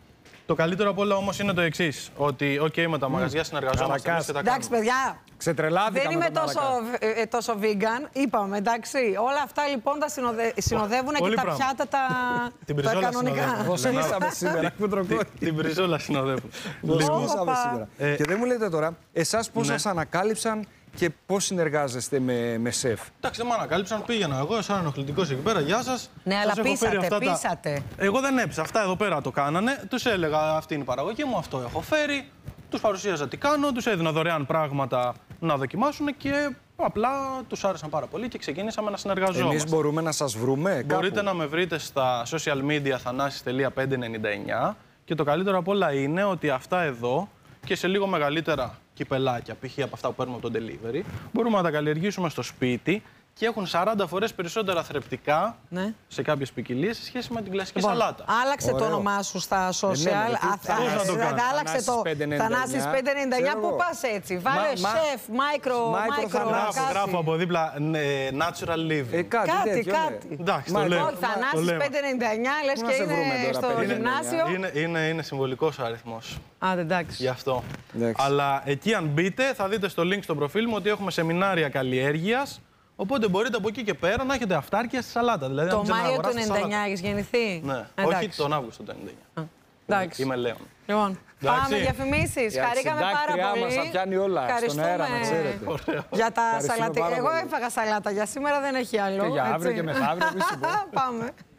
Το καλύτερο από όλα όμως είναι το εξής. Ότι, οκ, okay, με τα μαγαζιά συνεργαζόμαστε εμείς και τα κάνουμε. Εντάξει, παιδιά. Ξετρελάθηκα. Δεν είμαι τόσο, ε, τόσο vegan, είπαμε, εντάξει. Όλα αυτά λοιπόν τα συνοδε... συνοδεύουν και τα πιάτα τα, τα κανονικά. Βοσκήσαμε σήμερα. Την μπριζόλα συνοδεύουν. Βοσκήσαμε σήμερα. Και δεν μου λέτε τώρα, εσάς πώς σας ανακάλυψαν και πώς συνεργάζεστε με, με σεφ? Εντάξει, δεν με ανακάλυψαν. Πήγαινα εγώ, σαν ενοχλητικός εκεί πέρα. Γεια σας. Ναι, αλλά πείσατε, πείσατε. Τα... Εγώ δεν έψα. Αυτά εδώ πέρα το κάνανε. Τους έλεγα, αυτή είναι η παραγωγή μου, αυτό έχω φέρει. Τους παρουσίαζα τι κάνω, τους έδινα δωρεάν πράγματα να δοκιμάσουν και απλά τους άρεσαν πάρα πολύ και ξεκίνησαμε να συνεργαζόμαστε. Εμείς μπορούμε να σας βρούμε Μπορείτε κάπου? να με βρείτε στα social media θανάσης τελεία πεντακόσια ενενήντα εννιά και το καλύτερο απ' όλα είναι ότι αυτά εδώ και σε λίγο μεγαλύτερα κυπελάκια, π.χ. από αυτά που παίρνουμε από το delivery, μπορούμε να τα καλλιεργήσουμε στο σπίτι και έχουν σαράντα φορές περισσότερα θρεπτικά ναι. σε κάποιες ποικιλίες σε σχέση με την κλασική λοιπόν, σαλάτα. Άλλαξε Ωραίο. το όνομά σου στα social. Άλλαξε το Θανάσης πεντακόσια ενενήντα εννιά. Πού πας έτσι? Βάλε chef, micro, micro. Γράφω από δίπλα natural living. Κάτι, κάτι. Εντάξει, το λέω. Θανάσης πεντακόσια ενενήντα εννιά, λες και είναι στο γυμνάσιο. Είναι συμβολικός ο αριθμός. Άντε, εντάξει. Γι' αυτό. Αλλά εκεί αν μπείτε θα δείτε στο link στο προφίλ μου ότι έχουμε σεμινάρια καλλιέργειας. Οπότε μπορείτε από εκεί και πέρα να έχετε αυτάρκεια στη σαλάτα. Δηλαδή, το Μάιο του ενενήντα εννιά έχεις γεννηθεί? Ναι, εντάξει. Όχι τον Αύγουστο του ενενήντα εννιά. Εντάξει. Είμαι Λέων. Λοιπόν, εντάξει. Πάμε διαφημίσεις. Χαρήκαμε πάρα πολύ. Μας θα πιάνει όλα στον αέρα, να ξέρετε. Για τα σαλατικά. Εγώ έφαγα σαλάτα. Για σήμερα δεν έχει άλλο. Και για αύριο και μεθαύριο. Πάμε.